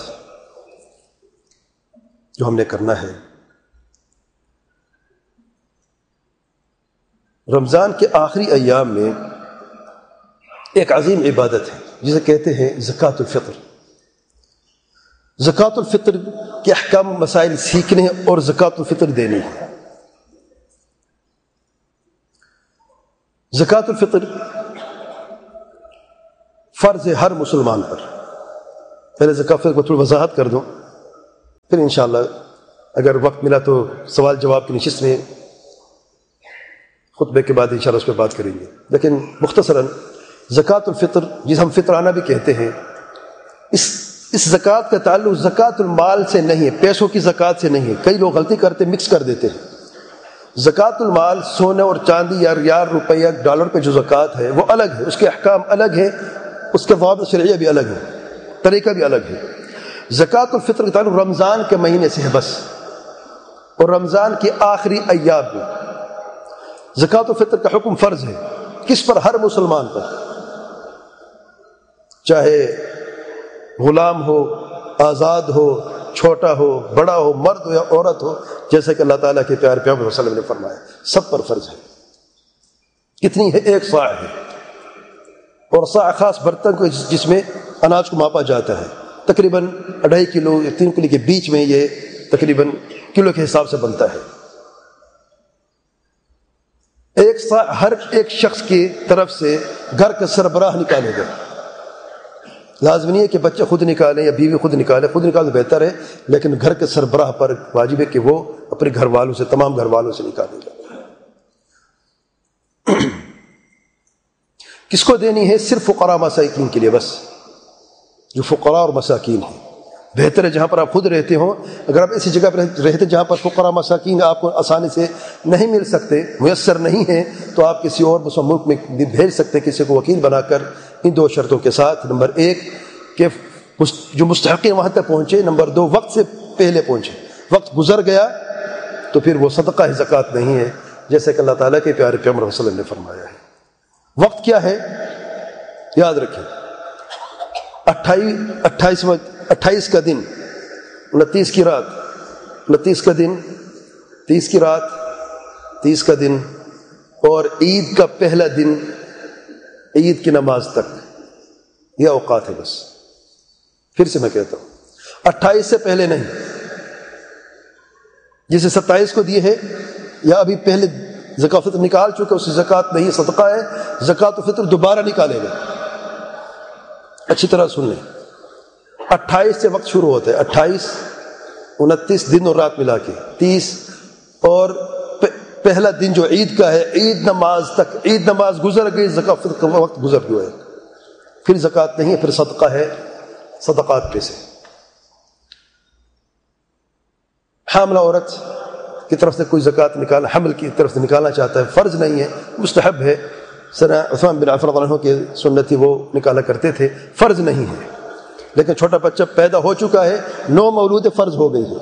جو ہم نے کرنا ہے، رمضان کے آخری ایام میں ایک عظیم عبادت ہے جسے کہتے ہیں زکوٰۃ الفطر. زکوٰۃ الفطر کے احکام مسائل سیکھنے اور زکوٰۃ الفطر دینی ہے. زکوٰۃ الفطر فرض ہے ہر مسلمان پر. پہلے زکوٰۃ الفطر کو تھوڑی وضاحت کر دوں، پھر انشاءاللہ اگر وقت ملا تو سوال جواب کی نشست میں خطبے کے بعد انشاءاللہ اس پہ بات کریں گے. لیکن مختصراً زکوٰۃ الفطر جسے ہم فطرانہ بھی کہتے ہیں، اس اس زکوٰۃ کا تعلق زکوٰۃ المال سے نہیں ہے، پیسوں کی زکوٰۃ سے نہیں ہے. کئی لوگ غلطی کرتے مکس کر دیتے ہیں. زکوٰۃ المال سونے اور چاندی یا ریال روپیہ ڈالر پہ جو زکوٰۃ ہے وہ الگ ہے، اس کے احکام الگ ہے، اس کے ضوابط شرعیہ بھی الگ ہے، طریقہ بھی الگ ہے. زکوٰۃ الفطر کا تعلق رمضان کے مہینے سے ہے بس، اور رمضان کے آخری ایام میں. زکوٰۃ الفطر کا حکم فرض ہے کس پر؟ ہر مسلمان پر، چاہے غلام ہو، آزاد ہو، چھوٹا ہو، بڑا ہو، مرد ہو یا عورت ہو، جیسے کہ اللہ تعالیٰ کے پیارے پیغمبر صلی اللہ علیہ وسلم نے فرمایا سب پر فرض ہے. کتنی ہے؟ ایک صاع ہے، اور صاع خاص برتن کو جس میں اناج کو ماپا جاتا ہے، تقریباً اڑھائی کلو یا تین کلو کے بیچ میں یہ تقریباً کلو کے حساب سے بنتا ہے. ایک صاع ہر ایک شخص کی طرف سے گھر کا سربراہ نکالے گا. لازم نہیں ہے کہ بچے خود نکالیں یا بیوی خود نکالے، خود نکالے بہتر ہے، لیکن گھر کے سربراہ پر واجب ہے کہ وہ اپنے گھر والوں سے، تمام گھر والوں سے نکالے گا. کس کو دینی ہے؟ صرف فقراء مساکین کے لیے بس، جو فقراء اور مساکین ہیں. بہتر ہے جہاں پر آپ خود رہتے ہوں، اگر آپ ایسی جگہ پر رہتے جہاں پر فقراء مساکین آپ کو آسانی سے نہیں مل سکتے، میسر نہیں ہیں، تو آپ کسی اور مسلم ملک میں بھی بھیج سکتے ہیں کسی کو وکیل بنا کر، ان دو شرطوں کے ساتھ. نمبر ایک کہ جو مستحقین وہاں تک پہنچے، نمبر دو وقت سے پہلے پہنچے. وقت گزر گیا تو پھر وہ صدقہ ہے، زکوٰۃ نہیں ہے، جیسے کہ اللہ تعالیٰ کے پیارے پیغمبر صلی اللہ علیہ وسلم نے فرمایا ہے. وقت کیا ہے؟ یاد رکھیں، اٹھائیس اٹھائیس اٹھائیس کا دن، انتیس کی رات، انتیس کا دن، تیس کی رات، تیس کا دن، اور عید کا پہلا دن عید کی نماز تک، یہ اوقات ہے بس. پھر سے میں کہتا ہوں، اٹھائیس سے پہلے نہیں. جسے ستائیس کو دیے ہے یا ابھی پہلے زکوٰۃ الفطر نکال چکے، اس سے زکوٰۃ نہیں، صدقہ ہے. زکوٰۃ الفطر دوبارہ نکالے گا. اچھی طرح سن لیں، اٹھائیس سے وقت شروع ہوتا ہے، اٹھائیس، انتیس دن اور رات ملا کے، تیس، اور پہلا دن جو عید کا ہے، عید نماز تک. عید نماز گزر گئی، زکوٰۃ الفطر کا وقت گزر گیا ہے، پھر زکوٰۃ نہیں ہے، پھر صدقہ ہے، صدقات پہ سے. حاملہ عورت کی طرف سے کوئی زکوٰۃ نکالنا، حمل کی طرف سے نکالنا چاہتا ہے، فرض نہیں ہے، مستحب ہے. سر عثمان بن عفان رضی اللہ عنہ کے سنتی وہ نکالا کرتے تھے، فرض نہیں ہے. لیکن چھوٹا بچہ پیدا ہو چکا ہے، نو مولود فرض ہو گئی ہے.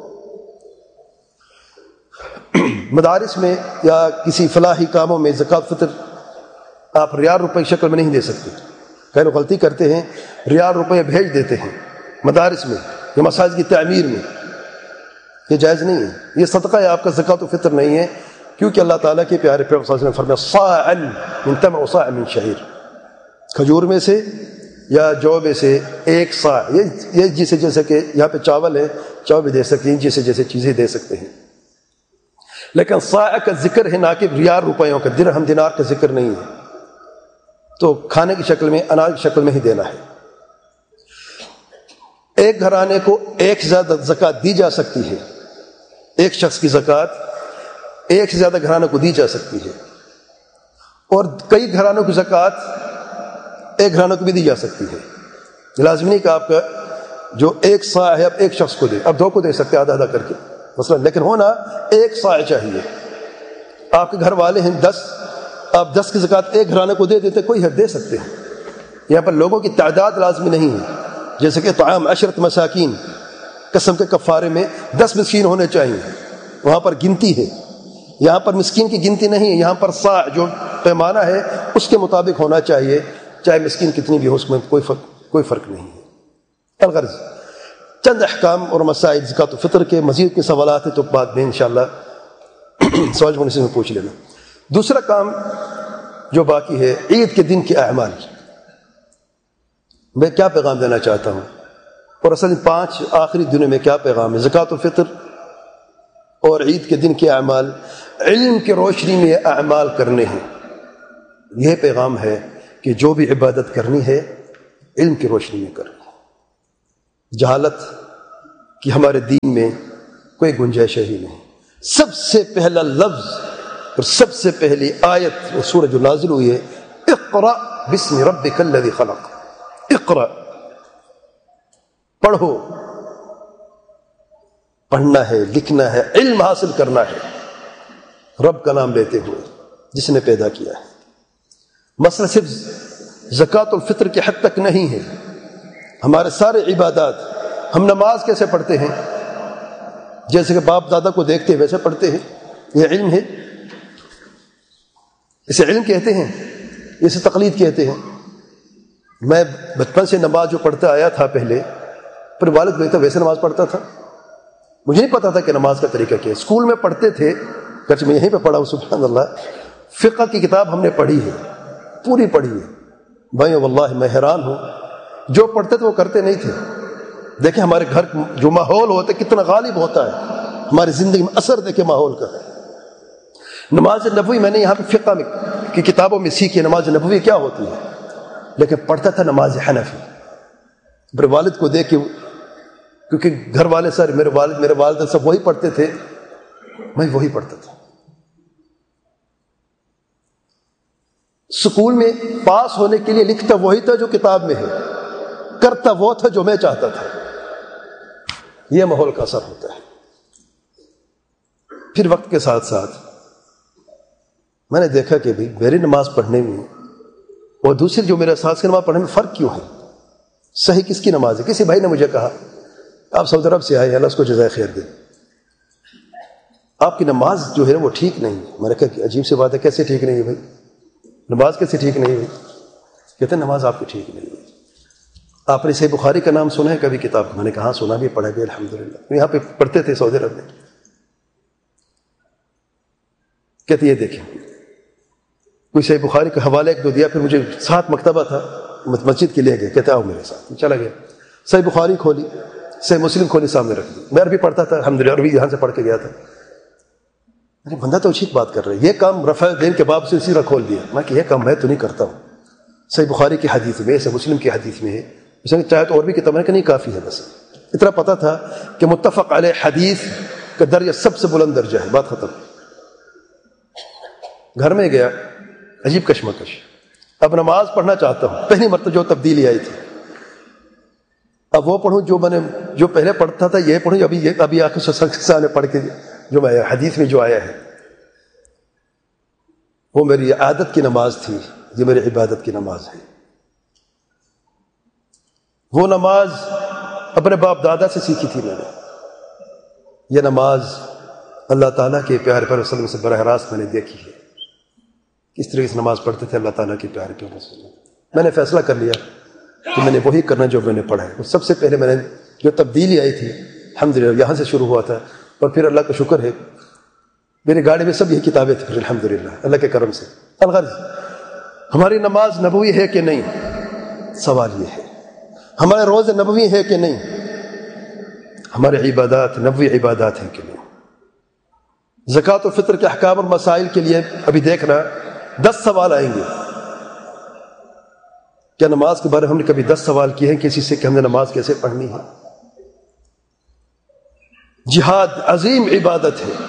مدارس میں یا کسی فلاحی کاموں میں زکوٰۃ فطر آپ ریال روپے کی شکل میں نہیں دے سکتے. کئی لوگ غلطی کرتے ہیں، ریال روپے بھیج دیتے ہیں مدارس میں یا مساجد کی تعمیر میں. یہ جائز نہیں ہے، یہ صدقہ ہے آپ کا، زکوٰۃ الفطر نہیں ہے. کیونکہ اللہ تعالیٰ کے پیارے پیغمبر صلی اللہ علیہ وسلم نے فرمایا صاعًا من تمر وصاعًا من شعیر، کھجور میں سے یا جو میں سے ایک صاع. یہ یہ جسے جیسے کہ یہاں پہ چاول ہے، چاول بھی دے سکتے ہیں، جیسے جیسے چیزیں دے سکتے ہیں. لیکن صاع کا ذکر ہے، نہ کہ ریال روپیوں کا، درہم دینار کا ذکر نہیں ہے. تو کھانے کی شکل میں، اناج کی شکل میں ہی دینا ہے. ایک گھرانے کو ایک سے زیادہ زکوٰۃ دی جا سکتی ہے. ایک شخص کی زکوٰۃ ایک سے زیادہ گھرانوں کو دی جا سکتی ہے، اور کئی گھرانوں کی زکوٰۃ ایک گھرانوں کو بھی دی جا سکتی ہے. لازم نہیں کہ آپ کا جو ایک صاع ہے اب ایک شخص کو دے، اب دو کو دے سکتے آدھا آدھا کر کے مثلا، لیکن ہونا ایک صاع چاہیے. آپ کے گھر والے ہیں دس، آپ دس کی زکوٰۃ ایک گھرانے کو دے دیتے، کوئی حد دے سکتے ہیں. یہاں پر لوگوں کی تعداد لازمی نہیں ہے، جیسے کہ طعام عشرت مساکین، قسم کے کفارے میں دس مسکین ہونے چاہیے، وہاں پر گنتی ہے. یہاں پر مسکین کی گنتی نہیں ہے، یہاں پر صاع جو پیمانہ ہے اس کے مطابق ہونا چاہیے، چاہے مسکین کتنی بھی ہو، اس میں کوئی فرق کوئی فرق نہیں ہے. الغرض چند احکام اور مسائل زکوٰۃ الفطر کے. مزید کے سوالات ہیں تو بعد میں انشاءاللہ سوال ہونے سے میں پوچھ لینا. دوسرا کام جو باقی ہے، عید کے دن کے اعمال. میں کیا پیغام دینا چاہتا ہوں، اور اصل پانچ آخری دنوں میں کیا پیغام ہے؟ زکوٰۃ الفطر اور عید کے دن کے اعمال، علم کی روشنی میں اعمال کرنے ہیں. یہ پیغام ہے کہ جو بھی عبادت کرنی ہے علم کی روشنی میں کریں. جہالت کی ہمارے دین میں کوئی گنجائش ہی نہیں. سب سے پہلا لفظ اور سب سے پہلی آیت وہ سورہ جو نازل ہوئی ہے اقرأ بسم ربک الذی خلق. اقرأ پڑھو، پڑھنا ہے، لکھنا ہے، علم حاصل کرنا ہے رب کا نام لیتے ہوئے جس نے پیدا کیا ہے. مسئلہ صرف زکوٰۃ الفطر کے حد تک نہیں ہے. ہمارے سارے عبادات، ہم نماز کیسے پڑھتے ہیں؟ جیسے کہ باپ دادا کو دیکھتے ہیں ویسے پڑھتے ہیں. یہ علم ہے، اسے علم کہتے ہیں، اسے تقلید کہتے ہیں. میں بچپن سے نماز جو پڑھتا آیا تھا پہلے، پھر والد دیکھتا ویسے نماز پڑھتا تھا. مجھے نہیں پتا تھا کہ نماز کا طریقہ کیا ہے. اسکول میں پڑھتے تھے، گرچہ میں یہیں پہ پڑھا ہوں سبحان اللہ. فقہ کی کتاب ہم نے پڑھی ہے، پوری پڑھی ہے. بھائی واللہ میں حیران ہوں، جو پڑھتے تھے وہ کرتے نہیں تھے. دیکھیں ہمارے گھر جو ماحول ہوتا ہے کتنا غالب ہوتا ہے ہماری زندگی میں. اثر دیکھیں ماحول کا. نماز نبوی میں نے یہاں پہ فقہ میں کی کتابوں میں سیکھی نماز نبوی کیا ہوتی ہے، لیکن پڑھتا تھا نماز حنفی. میرے والد کو دیکھ کے، کیونکہ گھر والے سارے میرے والد میرے والد سب وہی پڑھتے تھے، میں وہی پڑھتا تھا. سکول میں پاس ہونے کے لیے لکھتا وہی تھا جو کتاب میں ہے، کرتا وہ تھا جو میں چاہتا تھا. یہ ماحول کا اثر ہوتا ہے. پھر وقت کے ساتھ ساتھ میں نے دیکھا کہ بھئی میری نماز پڑھنے میں اور دوسری جو میرے ساتھ کی نماز پڑھنے میں فرق کیوں ہے؟ صحیح کس کی نماز ہے؟ کسی بھائی نے مجھے کہا آپ سعودی عرب سے آئے، اللہ اس کو جزائے خیر دے، آپ کی نماز جو ہے وہ ٹھیک نہیں. میں نے کہا کہ عجیب سی بات ہے، کیسے ٹھیک نہیں ہے بھائی؟ نماز کیسے ٹھیک نہیں ہوئی؟ کہتے ہیں نماز آپ کی ٹھیک نہیں ہوئی. آپ نے صحیح بخاری کا نام سنا ہے کبھی کتاب؟ میں نے کہا سنا بھی، پڑھا بھی الحمدللہ. یہاں پہ پڑھتے تھے سعودی عرب میں. کہتے یہ دیکھیں کوئی صحیح بخاری کا حوالہ ایک دو دیا، پھر مجھے ساتھ مکتبہ تھا مسجد کے لیے گئے. کہتے آؤ میرے ساتھ. چلا گیا، صحیح بخاری کھولی، صحیح مسلم کھولی، سامنے رکھ دی. میں عربی پڑھتا تھا الحمدللہ، عربی یہاں سے پڑھ کے گیا تھا. ارے بندہ تو ٹھیک بات کر رہا ہے، یہ کام رفع دین کے باب سے سیدھا کھول دیا. میں کہ یہ کام میں تو نہیں کرتا ہوں. صحیح بخاری کی حدیث میں، صحیح مسلم کی حدیث میں ہے. اس نے چاہے تو اور بھی کتاب ہے کہ نہیں کافی ہے. بس اتنا پتا تھا کہ متفق علیہ حدیث کا درجہ سب سے بلند درجہ ہے. بات ختم. گھر میں گیا، عجیب کشمکش. اب نماز پڑھنا چاہتا ہوں، پہلی مرتبہ جو تبدیلی آئی تھی. اب وہ پڑھوں جو میں نے جو پہلے پڑھتا تھا، یہ پڑھوں ابھی یہ ابھی آخر سے نے پڑھ کے جو میں حدیث میں جو آیا ہے. وہ میری عادت کی نماز تھی، یہ میری عبادت کی نماز ہے. وہ نماز اپنے باپ دادا سے سیکھی تھی میں نے. یہ نماز اللہ تعالیٰ کے پیارے پیغمبر صلی اللہ علیہ وسلم سے براہ راست میں نے دیکھی ہے، کس طرح سے نماز پڑھتے تھے اللہ تعالیٰ کے پیارے پیغمبر صلی اللہ علیہ وسلم. میں نے فیصلہ کر لیا کہ میں نے وہی کرنا جو میں نے پڑھا ہے. سب سے پہلے میں نے جو تبدیلی آئی تھی الحمدللہ یہاں سے شروع ہوا تھا. اور پھر اللہ کا شکر ہے میری گاڑی میں سب یہی کتابیں تھیں الحمدللہ اللہ کے کرم سے. الغرض ہماری نماز نبوی ہے کہ نہیں، سوال یہ ہے. ہمارے روزے نبوی ہے کہ نہیں، ہمارے عبادات نبوی عبادات ہیں کہ نہیں. زکوٰۃ و فطر کے احکام اور مسائل کے لیے ابھی دیکھنا دس سوال آئیں گے. کیا نماز کے بارے میں ہم نے کبھی دس سوال کیے ہیں کسی سے کہ ہم نے نماز کیسے پڑھنی ہے؟ جہاد عظیم عبادت ہے،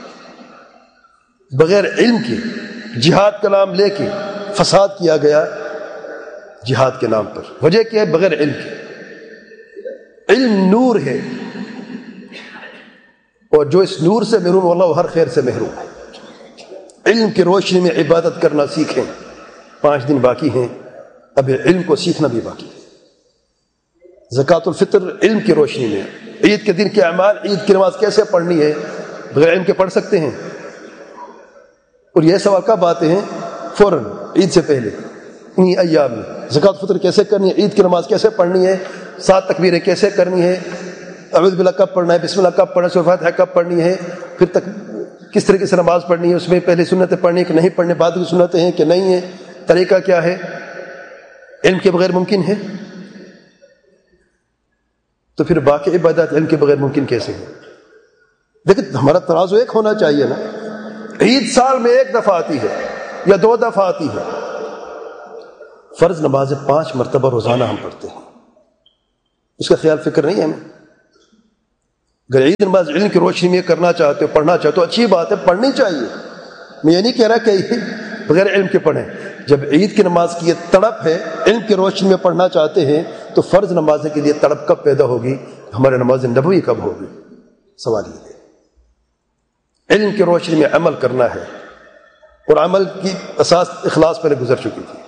بغیر علم کے جہاد کا نام لے کے فساد کیا گیا جہاد کے نام پر. وجہ کیا ہے؟ بغیر علم کے. علم نور ہے، اور جو اس نور سے محروم اللہ وہ ہر خیر سے محروم ہے. علم کی روشنی میں عبادت کرنا سیکھیں. پانچ دن باقی ہیں، اب علم کو سیکھنا بھی باقی ہے. زکوٰۃ الفطر علم کی روشنی میں. عید کے دن کے اعمال، عید کی نماز کیسے پڑھنی ہے، بغیر علم کے پڑھ سکتے ہیں؟ اور یہ سوال کب آتے ہیں؟ فوراً عید سے پہلے انہی ایام میں. زکوٰۃ الفطر کیسے کرنی ہے، عید کی نماز کیسے پڑھنی ہے، سات تکبیریں کیسے کرنی ہے، اعوذ باللہ کب پڑھنا ہے، بسم اللہ کب پڑھنا ہے، سورۃ فاتحہ کب پڑھنی ہے، پھر تک کس طریقے سے نماز پڑھنی ہے، اس میں پہلے سنتیں پڑھنی کہ نہیں پڑھنے، بعد کی سنتیں ہیں کہ نہیں ہیں، طریقہ کیا ہے. علم کے بغیر ممکن ہے؟ تو پھر باقی عبادات علم کے بغیر ممکن کیسے ہیں؟ لیکن ہمارا ترازو ایک ہونا چاہیے نا. عید سال میں ایک دفعہ آتی ہے یا دو دفعہ آتی ہے، فرض نمازیں پانچ مرتبہ روزانہ ہم پڑھتے ہیں، اس کا خیال فکر نہیں ہے ہمیں. اگر عید نماز علم کی روشنی میں کرنا چاہتے ہو، پڑھنا چاہتے ہو، اچھی بات ہے، پڑھنی چاہیے. میں یہ نہیں کہہ رہا کہ بغیر علم کے پڑھیں. جب عید کی نماز کی یہ تڑپ ہے، علم کی روشنی میں پڑھنا چاہتے ہیں، تو فرض نمازیں کے لیے تڑپ کب پیدا ہوگی؟ ہمارے نماز نبوی کب ہوگی؟ سوال یہ ہے. علم کی روشنی میں عمل کرنا ہے، اور عمل کی اساس اخلاص پہلے گزر چکی تھی.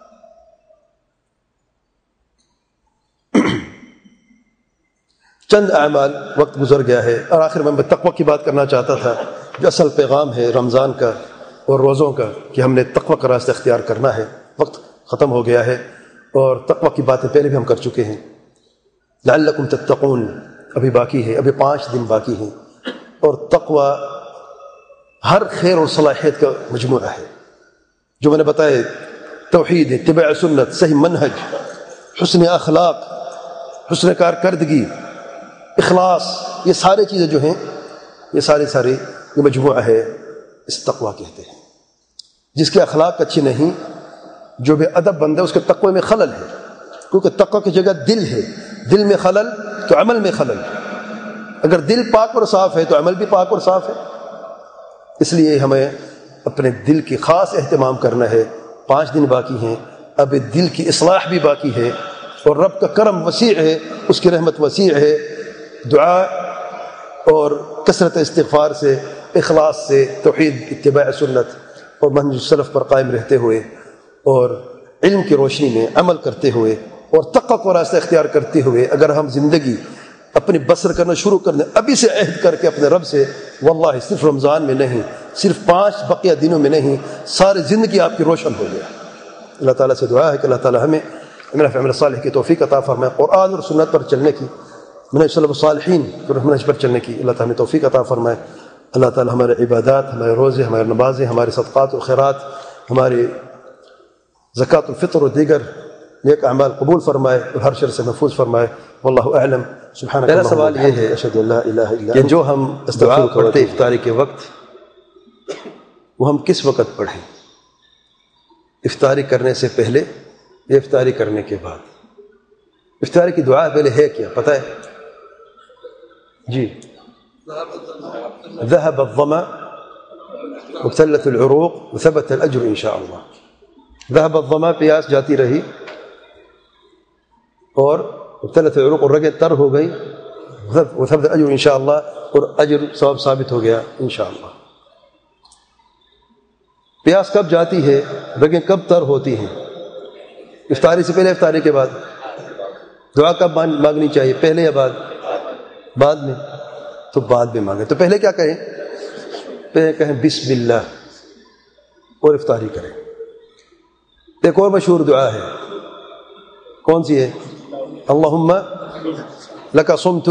چند اعمال، وقت گزر گیا ہے، اور آخر میں میں تقوی کی بات کرنا چاہتا تھا، جو اصل پیغام ہے رمضان کا اور روزوں کا، کہ ہم نے تقوی کا راستہ اختیار کرنا ہے. وقت ختم ہو گیا ہے، اور تقوی کی باتیں پہلے بھی ہم کر چکے ہیں. لعلکم تتقون ابھی باقی ہے، ابھی پانچ دن باقی ہیں. اور تقوی ہر خیر اور صلاحیت کا مجموعہ ہے، جو میں نے بتایا: توحید، اتباع سنت، صحیح منہج، حسن اخلاق، حسن کارکردگی، اخلاص. یہ سارے چیزیں جو ہیں، یہ سارے سارے یہ مجموعہ ہے، اس تقوی کہتے ہیں. جس کے اخلاق اچھی نہیں، جو بے ادب بندہ، اس کے تقوی میں خلل ہے. کیونکہ تقوی کی جگہ دل ہے، دل میں خلل تو عمل میں خلل. اگر دل پاک اور صاف ہے تو عمل بھی پاک اور صاف ہے. اس لیے ہمیں اپنے دل کی خاص اہتمام کرنا ہے. پانچ دن باقی ہیں، اب دل کی اصلاح بھی باقی ہے، اور رب کا کرم وسیع ہے، اس کی رحمت وسیع ہے. دعا اور کثرت استغفار سے، اخلاص سے، توحید، اتباع سنت اور منہج سلف پر قائم رہتے ہوئے، اور علم کی روشنی میں عمل کرتے ہوئے، اور تقوی کو راستہ اختیار کرتے ہوئے، اگر ہم زندگی اپنی بسر کرنا شروع کر دیں ابھی سے، عہد کر کے اپنے رب سے، واللہ صرف رمضان میں نہیں، صرف پانچ بقیہ دنوں میں نہیں، ساری زندگی آپ کی روشن ہو گیا. اللہ تعالیٰ سے دعا ہے کہ اللہ تعالیٰ ہمیں عمل صالح کی توفیق عطا فرمائے، قرآن اور سنت پر چلنے کی، منہج سلف الصالحین پر منہج پر چلنے کی اللہ تعالیٰ ہمیں توفیق عطا فرمائے. اللہ تعالیٰ ہمارے عبادات، ہمارے روزے، ہمارے نمازیں، ہمارے صدقات و خیرات، ہمارے زکوٰۃ الفطر و دیگر نیک اعمال قبول فرمائے، اور ہر شر سے محفوظ فرمائے. واللہ اعلم. سبحانک. میرا سوال یہ ہے اشہد ان لا الہ الا کہ جو ہم دعا پڑھتے افطاری کے وقت، وہ ہم کس وقت پڑھیں؟ افطاری کرنے سے پہلے یا افطاری کرنے کے بعد؟ افطاری کی دعا پہلے ہے کیا پتہ ہے؟ جی. ذهب الظمأ وابتلت العروق وثبت الاجر ان شاء اللہ. ذهب الظمأ، پیاس جاتی رہی، اور ابتلت العروق، اور رگیں تر ہو گئی، وثبت الاجر ان شاء اللہ، اور اجر ثواب ثابت ہو گیا ان شاء اللہ. پیاس کب جاتی ہے، رگیں کب تر ہوتی ہیں؟ افطاری سے پہلے، افطاری کے بعد؟ دعا کب مانگنی چاہیے، پہلے یا بعد؟ بعد میں. تو بعد میں مانگیں. تو پہلے کیا کہیں؟ پہلے کہیں بسم اللہ، اور افطاری کریں. ایک اور مشہور دعا ہے، کون سی ہے؟ اللہم لک صمت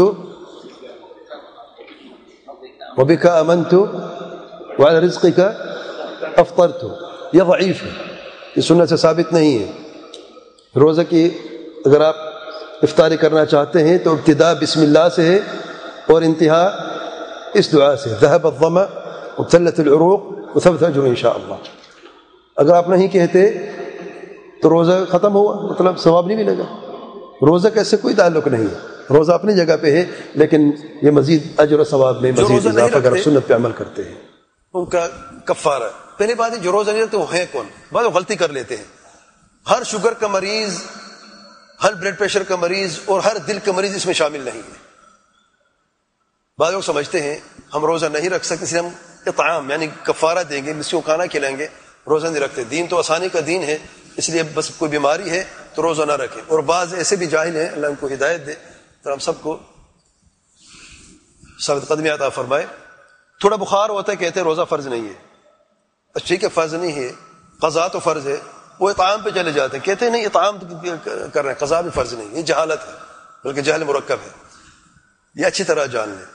وبک آمنت وعلی رزقک افطرت. یہ ضعیف ہے، یہ سنت سے ثابت نہیں ہے. روزہ کی اگر آپ افطاری کرنا چاہتے ہیں تو ابتدا بسم اللہ سے ہے، اور انتہا اس دعا سے، ذهب الظمأ وابتلت العروق وثبت الاجر ان شاء اللہ. اگر آپ نہیں کہتے تو روزہ ختم ہوا، مطلب ثواب نہیں ملے گا. روزہ کا اس سے کوئی تعلق نہیں ہے، روزہ اپنی جگہ پہ ہے، لیکن یہ مزید اجر و ثواب میں مزید اضافہ اگر سنت پہ عمل کرتے ہیں ان کا کفارہ. پہلی بات ہے جو روزہ نہیں رکھتے وہ ہیں کون؟ بعض لوگ غلطی کر لیتے ہیں. ہر شوگر کا مریض، ہر بلڈ پریشر کا مریض، اور ہر دل کا مریض اس میں شامل نہیں ہے. بعض لوگ سمجھتے ہیں ہم روزہ نہیں رکھ سکتے، اس لیے ہم اطعام یعنی کفارہ دیں گے، مسکینوں کو کھانا کھلائیں گے، روزہ نہیں رکھتے. دین تو آسانی کا دین ہے، اس لیے بس کوئی بیماری ہے تو روزہ نہ رکھیں. اور بعض ایسے بھی جاہل ہیں، اللہ ان کو ہدایت دے، تو ہم سب کو ثابت قدمی عطا فرمائے. تھوڑا بخار ہوتا ہے کہتے ہیں روزہ فرض نہیں ہے. اچھا ٹھیک ہے، فرض نہیں ہے، قضا تو فرض ہے. وہ اطعام پہ چلے جاتے ہیں، کہتے ہیں نہیں اطعام کر رہے ہیں، قضا بھی فرض نہیں. یہ جہالت ہے، بلکہ جہل مرکب ہے. یہ اچھی طرح جان لیں.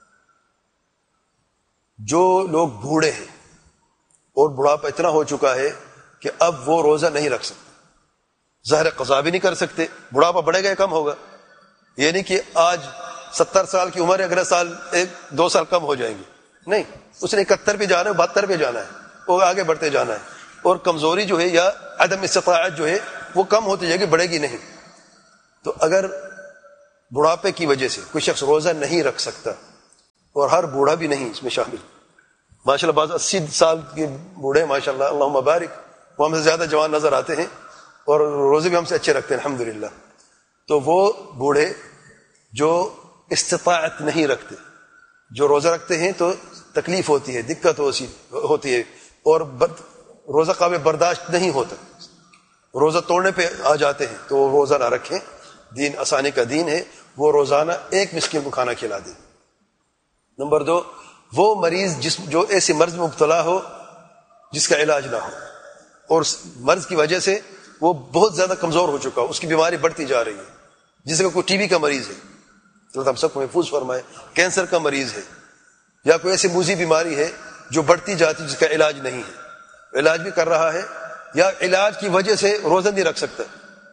جو لوگ بوڑھے ہیں اور بڑھاپا اتنا ہو چکا ہے کہ اب وہ روزہ نہیں رکھ سکتے، ظاہر قضا بھی نہیں کر سکتے، بڑھاپا بڑھے گا یا کم ہوگا؟ یہ نہیں کہ آج ستر سال کی عمر ہے، اگلے سال ایک دو سال کم ہو جائیں گے، نہیں. اس نے اکہتر پہ جانا ہے، بہتر پہ جانا ہے، اور آگے بڑھتے جانا ہے. اور کمزوری جو ہے یا عدم استطاعت جو ہے وہ کم ہوتی جائے گی، بڑھے گی نہیں. تو اگر بڑھاپے کی وجہ سے کوئی شخص روزہ نہیں رکھ سکتا، اور ہر بوڑھا بھی نہیں اس میں شامل، ماشاء اللہ بعض اسی سال کے بوڑھے ماشاء اللہ اللہم بارک، وہ ہم سے زیادہ جوان نظر آتے ہیں اور روزے بھی ہم سے اچھے رکھتے ہیں الحمدللہ. تو وہ بوڑھے جو استطاعت نہیں رکھتے، جو روزہ رکھتے ہیں تو تکلیف ہوتی ہے، دقت ہوتی ہے، اور روزہ قابل برداشت نہیں ہوتا، روزہ توڑنے پہ آ جاتے ہیں، تو وہ روزہ نہ رکھیں. دین آسانی کا دین ہے، وہ روزانہ ایک مسکین کو کھانا کھلا دیں. نمبر دو، وہ مریض جس جو ایسے مرض میں مبتلا ہو جس کا علاج نہ ہو، اور مرض کی وجہ سے وہ بہت زیادہ کمزور ہو چکا ہو، اس کی بیماری بڑھتی جا رہی ہے، جیسے کہ کوئی ٹی بی کا مریض ہے، اللہ ہم سب کو محفوظ فرمائے، کینسر کا مریض ہے، یا کوئی ایسی موذی بیماری ہے جو بڑھتی جاتی جس کا علاج نہیں ہے، علاج بھی کر رہا ہے یا علاج کی وجہ سے روزہ نہیں رکھ سکتا.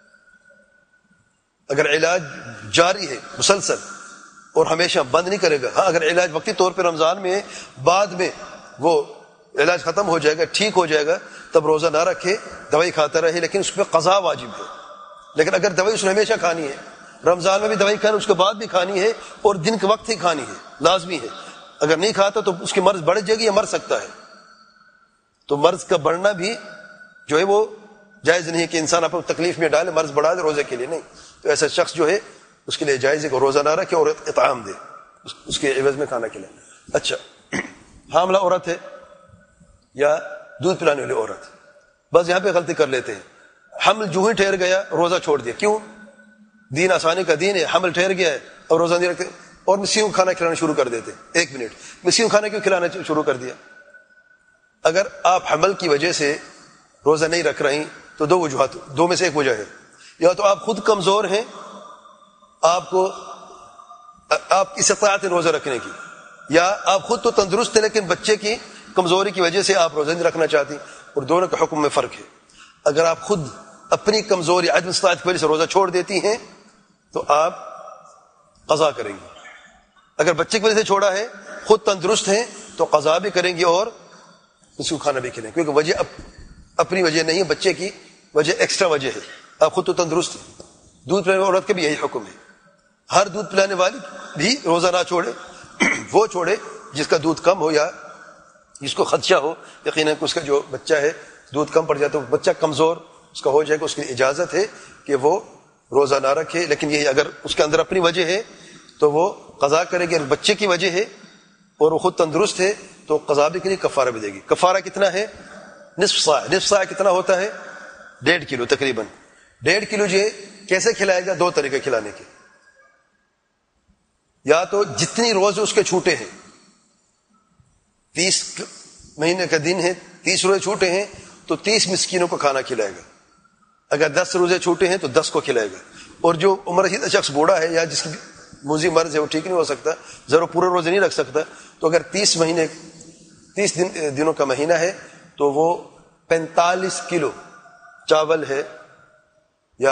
اگر علاج جاری ہے مسلسل اور ہمیشہ بند نہیں کرے گا، ہاں اگر علاج وقتی طور پہ رمضان میں بعد میں وہ علاج ختم ہو جائے گا، ٹھیک ہو جائے گا، تب روزہ نہ رکھے، دوائی کھاتا رہے، لیکن اس پہ قضا واجب ہے. لیکن اگر دوائی اس نے ہمیشہ کھانی ہے، رمضان میں بھی دوائی کھانی، اس کے بعد بھی کھانی ہے، اور دن کے وقت ہی کھانی ہے، لازمی ہے. اگر نہیں کھاتا تو اس کی مرض بڑھ جائے گی یا مر سکتا ہے. تو مرض کا بڑھنا بھی جو ہے وہ جائز نہیں ہے کہ انسان اپنے تکلیف میں ڈالے، مرض بڑھا دے روزے کے لیے نہیں. تو ایسا شخص جو ہے اس کے لیے جائز ہے کہ روزہ نہ رکھے اور اطعام دے، اس کے عوض میں کھانا کھلائے. اچھا، حاملہ عورت ہے یا دودھ پلانے والی عورت، بس یہاں پہ غلطی کر لیتے ہیں. حمل جو ہی ٹھہر گیا روزہ چھوڑ دیا. کیوں؟ دین آسانی کا دین ہے، حمل ٹھہر گیا ہے اور روزہ نہیں رکھتے، اور مسیح کو کھانا کھلانا شروع کر دیتے. ایک منٹ، مسیح کو کھانا کیوں کھلانا شروع کر دیا؟ اگر آپ حمل کی وجہ سے روزہ نہیں رکھ رہی تو دو وجوہات، دو میں سے ایک وجہ ہے، یا تو آپ خود کمزور ہیں، آپ کو آپ کی استطاعت ہے روزہ رکھنے کی، یا آپ خود تو تندرست ہیں لیکن بچے کی کمزوری کی وجہ سے آپ روزہ نہیں رکھنا چاہتی، اور دونوں کے حکم میں فرق ہے. اگر آپ خود اپنی کمزوری عدم استطاعت کی وجہ سے روزہ چھوڑ دیتی ہیں تو آپ قضا کریں گی. اگر بچے کی وجہ سے چھوڑا ہے، خود تندرست ہیں تو قضا بھی کریں گی اور اس کو کھانا بھی کھلائیں، کیونکہ وجہ اپنی وجہ نہیں ہے، بچے کی وجہ ایکسٹرا وجہ ہے. آپ خود تو تندرست ہیں. دودھ پلانے والی عورت کا بھی یہی حکم ہے. ہر دودھ پلانے والی بھی روزہ نہ چھوڑے، وہ چھوڑے جس کا دودھ کم ہو یا جس کو خدشہ ہو یقیناً اس کا جو بچہ ہے دودھ کم پڑ جاتا ہے، بچہ کمزور اس کا ہو جائے گا، اس کی اجازت ہے کہ وہ روزہ نہ رکھے. لیکن یہ اگر اس کے اندر اپنی وجہ ہے تو وہ قضا کرے گی. اگر بچے کی وجہ ہے اور وہ خود تندرست ہے تو قضا بھی کے لیے کفارہ بھی دے گی. کفارہ کتنا ہے؟ نصف صاع. نصف صاع کتنا ہوتا ہے؟ ڈیڑھ کلو تقریباً. ڈیڑھ کلو جو کیسے کھلائے گا؟ دو طریقے کھلانے کے. یا تو جتنی روزے اس کے چھوٹے ہیں، تیس مہینے کا دن ہے، تیس روزے چھوٹے ہیں تو تیس مسکینوں کو کھانا کھلائے گا. اگر دس روزے چھوٹے ہیں تو دس کو کھلائے گا. اور جو عمر رسیدہ شخص بوڑھا ہے یا جس کی موذی مرض ہے وہ ٹھیک نہیں ہو سکتا، ضرور پورے روزے نہیں رکھ سکتا، تو اگر تیس مہینے تیس دن دنوں کا مہینہ ہے تو وہ پینتالیس کلو چاول ہے یا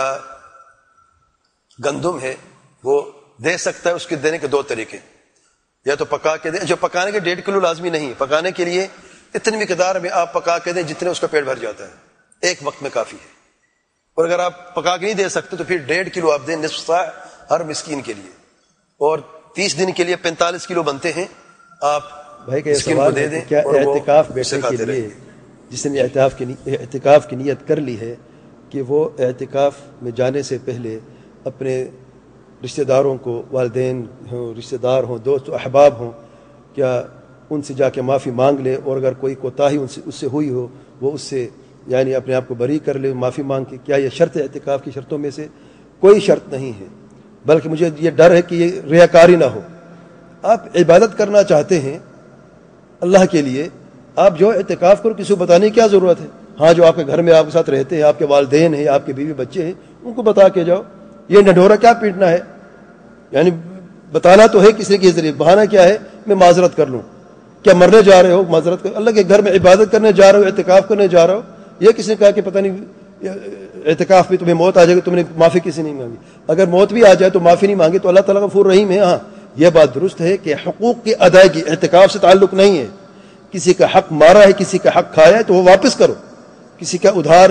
گندم ہے وہ دے سکتا ہے. اس کے دینے کے دو طریقے، یا تو پکا کے دیں، جو پکانے کے ڈیڑھ کلو لازمی نہیں ہے، پکانے کے لیے اتنی مقدار میں آپ پکا کے دیں جتنے اس کا پیٹ بھر جاتا ہے، ایک وقت میں کافی ہے. اور اگر آپ پکا کے نہیں دے سکتے تو پھر ڈیڑھ کلو آپ دیں، نصف صاع ہر مسکین کے لیے. اور تیس دن کے لیے پینتالیس کلو بنتے ہیں، آپ بھائی کا مسکین کو دے دیں. کیا اعتکاف بیٹھنے کے لیے جس نے اعتکاف کی اعتکاف کی نیت کر لی ہے کہ وہ اعتکاف میں جانے سے پہلے اپنے رشتہ داروں کو، والدین ہوں، رشتہ دار ہوں، دوست و احباب ہوں، کیا ان سے جا کے معافی مانگ لے، اور اگر کوئی کوتاہی ان سے اس سے ہوئی ہو وہ اس سے یعنی اپنے آپ کو بری کر لے معافی مانگ کے؟ کیا یہ شرط ہے اعتکاف کی شرطوں میں سے؟ کوئی شرط نہیں ہے، بلکہ مجھے یہ ڈر ہے کہ یہ ریاکاری نہ ہو. آپ عبادت کرنا چاہتے ہیں اللہ کے لیے، آپ جو اعتکاف کرو، کسی کو بتانے کی کیا ضرورت ہے؟ ہاں جو آپ کے گھر میں آپ کے ساتھ رہتے ہیں، آپ کے والدین ہیں، آپ کے بیوی بچے ہیں، ان کو بتا کے جاؤ. یہ ڈھڈورا کیا پیٹنا ہے؟ یعنی بتانا تو ہے کسی کے ذریعے، بہانہ کیا ہے؟ میں معذرت کر لوں. کیا مرنے جا رہے ہو؟ معذرت کر. اللہ کے گھر میں عبادت کرنے جا رہے ہو، اعتکاف کرنے جا رہے ہو. یہ کسی نے کہا کہ پتہ نہیں اعتکاف میں تمہیں موت آ جائے گی، تم نے معافی کسی نہیں مانگی. اگر موت بھی آ جائے تو معافی نہیں مانگی تو اللہ تعالیٰ غفور رحیم ہے. ہاں یہ بات درست ہے کہ حقوق کی ادائیگی اعتکاف سے تعلق نہیں ہے. کسی کا حق مارا ہے، کسی کا حق کھایا ہے تو وہ واپس کرو. کسی کا ادھار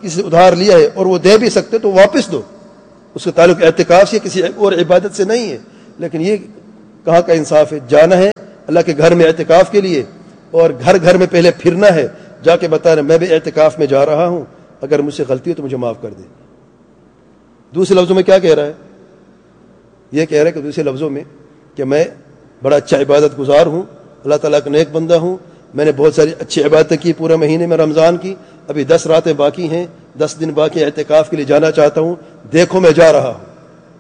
کسی سے ادھار لیا ہے اور وہ دے بھی سکتے تو واپس دو، اس کا تعلق اعتکاف سے کسی اور عبادت سے نہیں ہے. لیکن یہ کہاں کا انصاف ہے؟ جانا ہے اللہ کے گھر میں اعتکاف کے لیے اور گھر گھر میں پہلے پھرنا ہے، جا کے بتانا میں بھی اعتکاف میں جا رہا ہوں، اگر مجھ سے غلطی ہو تو مجھے معاف کر دے. دوسرے لفظوں میں کیا کہہ رہا ہے؟ یہ کہہ رہا ہے کہ دوسرے لفظوں میں کہ میں بڑا اچھا عبادت گزار ہوں، اللہ تعالیٰ کا نیک بندہ ہوں، میں نے بہت ساری اچھی عبادتیں کی پورے مہینے میں رمضان کی، ابھی دس راتیں باقی ہیں، دس دن باقی اعتکاف کے لیے جانا چاہتا ہوں، دیکھو میں جا رہا ہوں.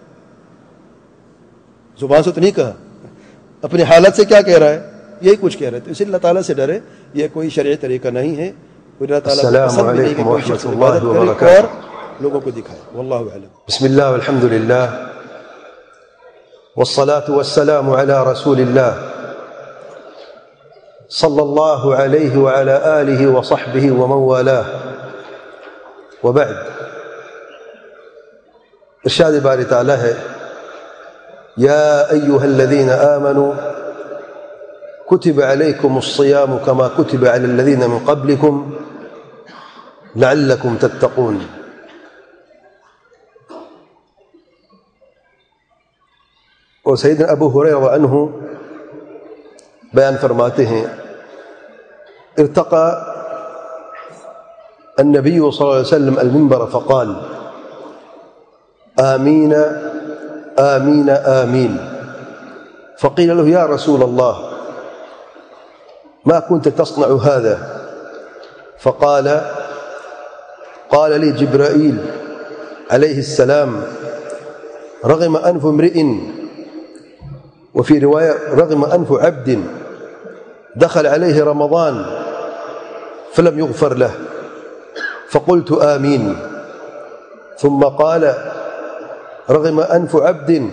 زبان سے تو نہیں کہا، اپنی حالت سے کیا کہہ رہا ہے؟ یہی کچھ کہہ رہے تھے. اسی اللہ تعالیٰ سے ڈرے، یہ کوئی شرعی طریقہ نہیں ہے. اللہ تعالیٰ کو پسند بھی نہیں کہ کوئی شخص عبادت کرے اور لوگوں کو دکھائے. واللہ اعلم. بسم الله والحمد لله والصلاة والسلام على رسول الله صلى الله عليه وعلى آله وصحبه ومن والاه وبعد. ارشاد باری تعالی ہے يا أيها الذين آمنوا كتب عليكم الصيام كما كتب على الذين من قبلكم لعلكم تتقون. اور سیدنا ابو ہریرہ عنہ بیان فرماتے ہیں ارتقى النبي صلى الله عليه وسلم المنبر فقال آمين آمين آمين، فقيل له يا رسول الله ما كنت تصنع هذا؟ فقال قال لي جبرائيل عليه السلام رغم أنف امرئ، وفي رواية رغم أنف عبد دخل عليه رمضان فلم يغفر له، فقلت آمين. ثم قال رغم أنف عبد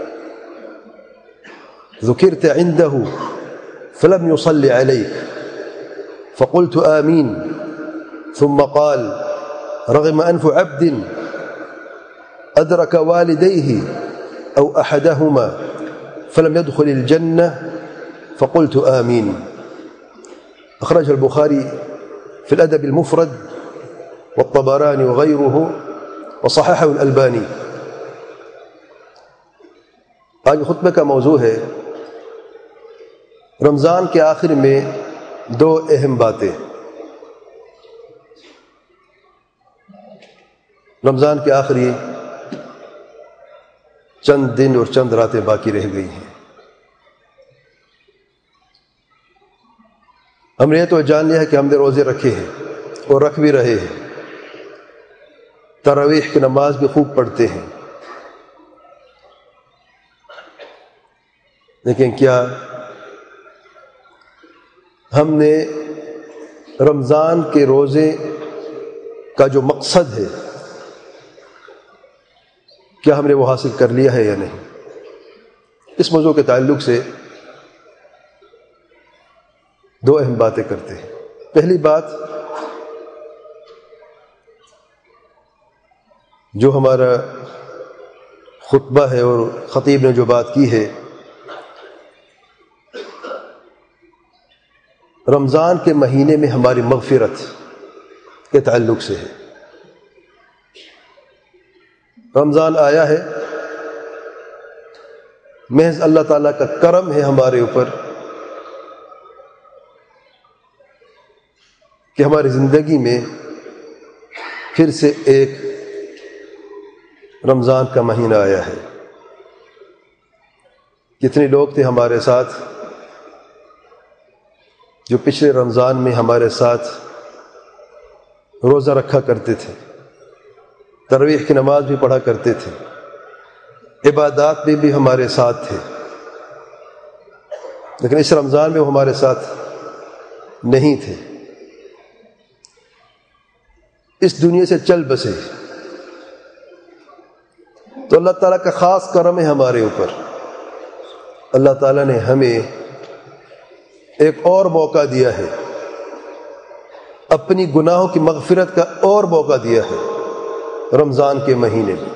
ذكرت عنده فلم يصلي عليك، فقلت آمين. ثم قال رغم أنف عبد أدرك والديه أو أحدهما فلم يدخل الجنة، فقلت آمين. أخرج البخاري في الأدب المفرد والطبراني وغيره وصححه الألباني. آج خطبے کا موضوع ہے رمضان کے آخر میں دو اہم باتیں. رمضان کے آخری چند دن اور چند راتیں باقی رہ گئی ہیں. ہم نے یہ تو جان لیا ہے کہ ہم نے روزے رکھے ہیں اور رکھ بھی رہے ہیں، تراویح کی نماز بھی خوب پڑھتے ہیں، لیکن کیا ہم نے رمضان کے روزے کا جو مقصد ہے کیا ہم نے وہ حاصل کر لیا ہے یا نہیں؟ اس موضوع کے تعلق سے دو اہم باتیں کرتے ہیں. پہلی بات جو ہمارا خطبہ ہے اور خطیب نے جو بات کی ہے رمضان کے مہینے میں ہماری مغفرت کے تعلق سے ہے. رمضان آیا ہے، محض اللہ تعالیٰ کا کرم ہے ہمارے اوپر کہ ہماری زندگی میں پھر سے ایک رمضان کا مہینہ آیا ہے. کتنے لوگ تھے ہمارے ساتھ جو پچھلے رمضان میں ہمارے ساتھ روزہ رکھا کرتے تھے، تراویح کی نماز بھی پڑھا کرتے تھے، عبادات میں بھی ہمارے ساتھ تھے، لیکن اس رمضان میں وہ ہمارے ساتھ نہیں تھے، اس دنیا سے چل بسے. تو اللہ تعالیٰ کا خاص کرم ہے ہمارے اوپر. اللہ تعالیٰ نے ہمیں ایک اور موقع دیا ہے، اپنی گناہوں کی مغفرت کا اور موقع دیا ہے رمضان کے مہینے میں.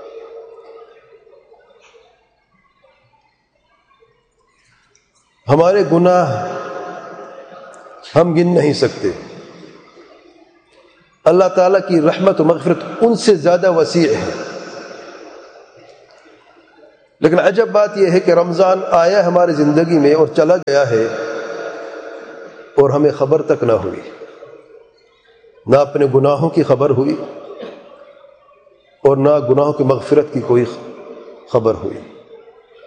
ہمارے گناہ ہم گن نہیں سکتے. اللہ تعالیٰ کی رحمت و مغفرت ان سے زیادہ وسیع ہے. لیکن عجب بات یہ ہے کہ رمضان آیا ہماری زندگی میں اور چلا گیا ہے اور ہمیں خبر تک نہ ہوئی، نہ اپنے گناہوں کی خبر ہوئی اور نہ گناہوں کی مغفرت کی کوئی خبر ہوئی.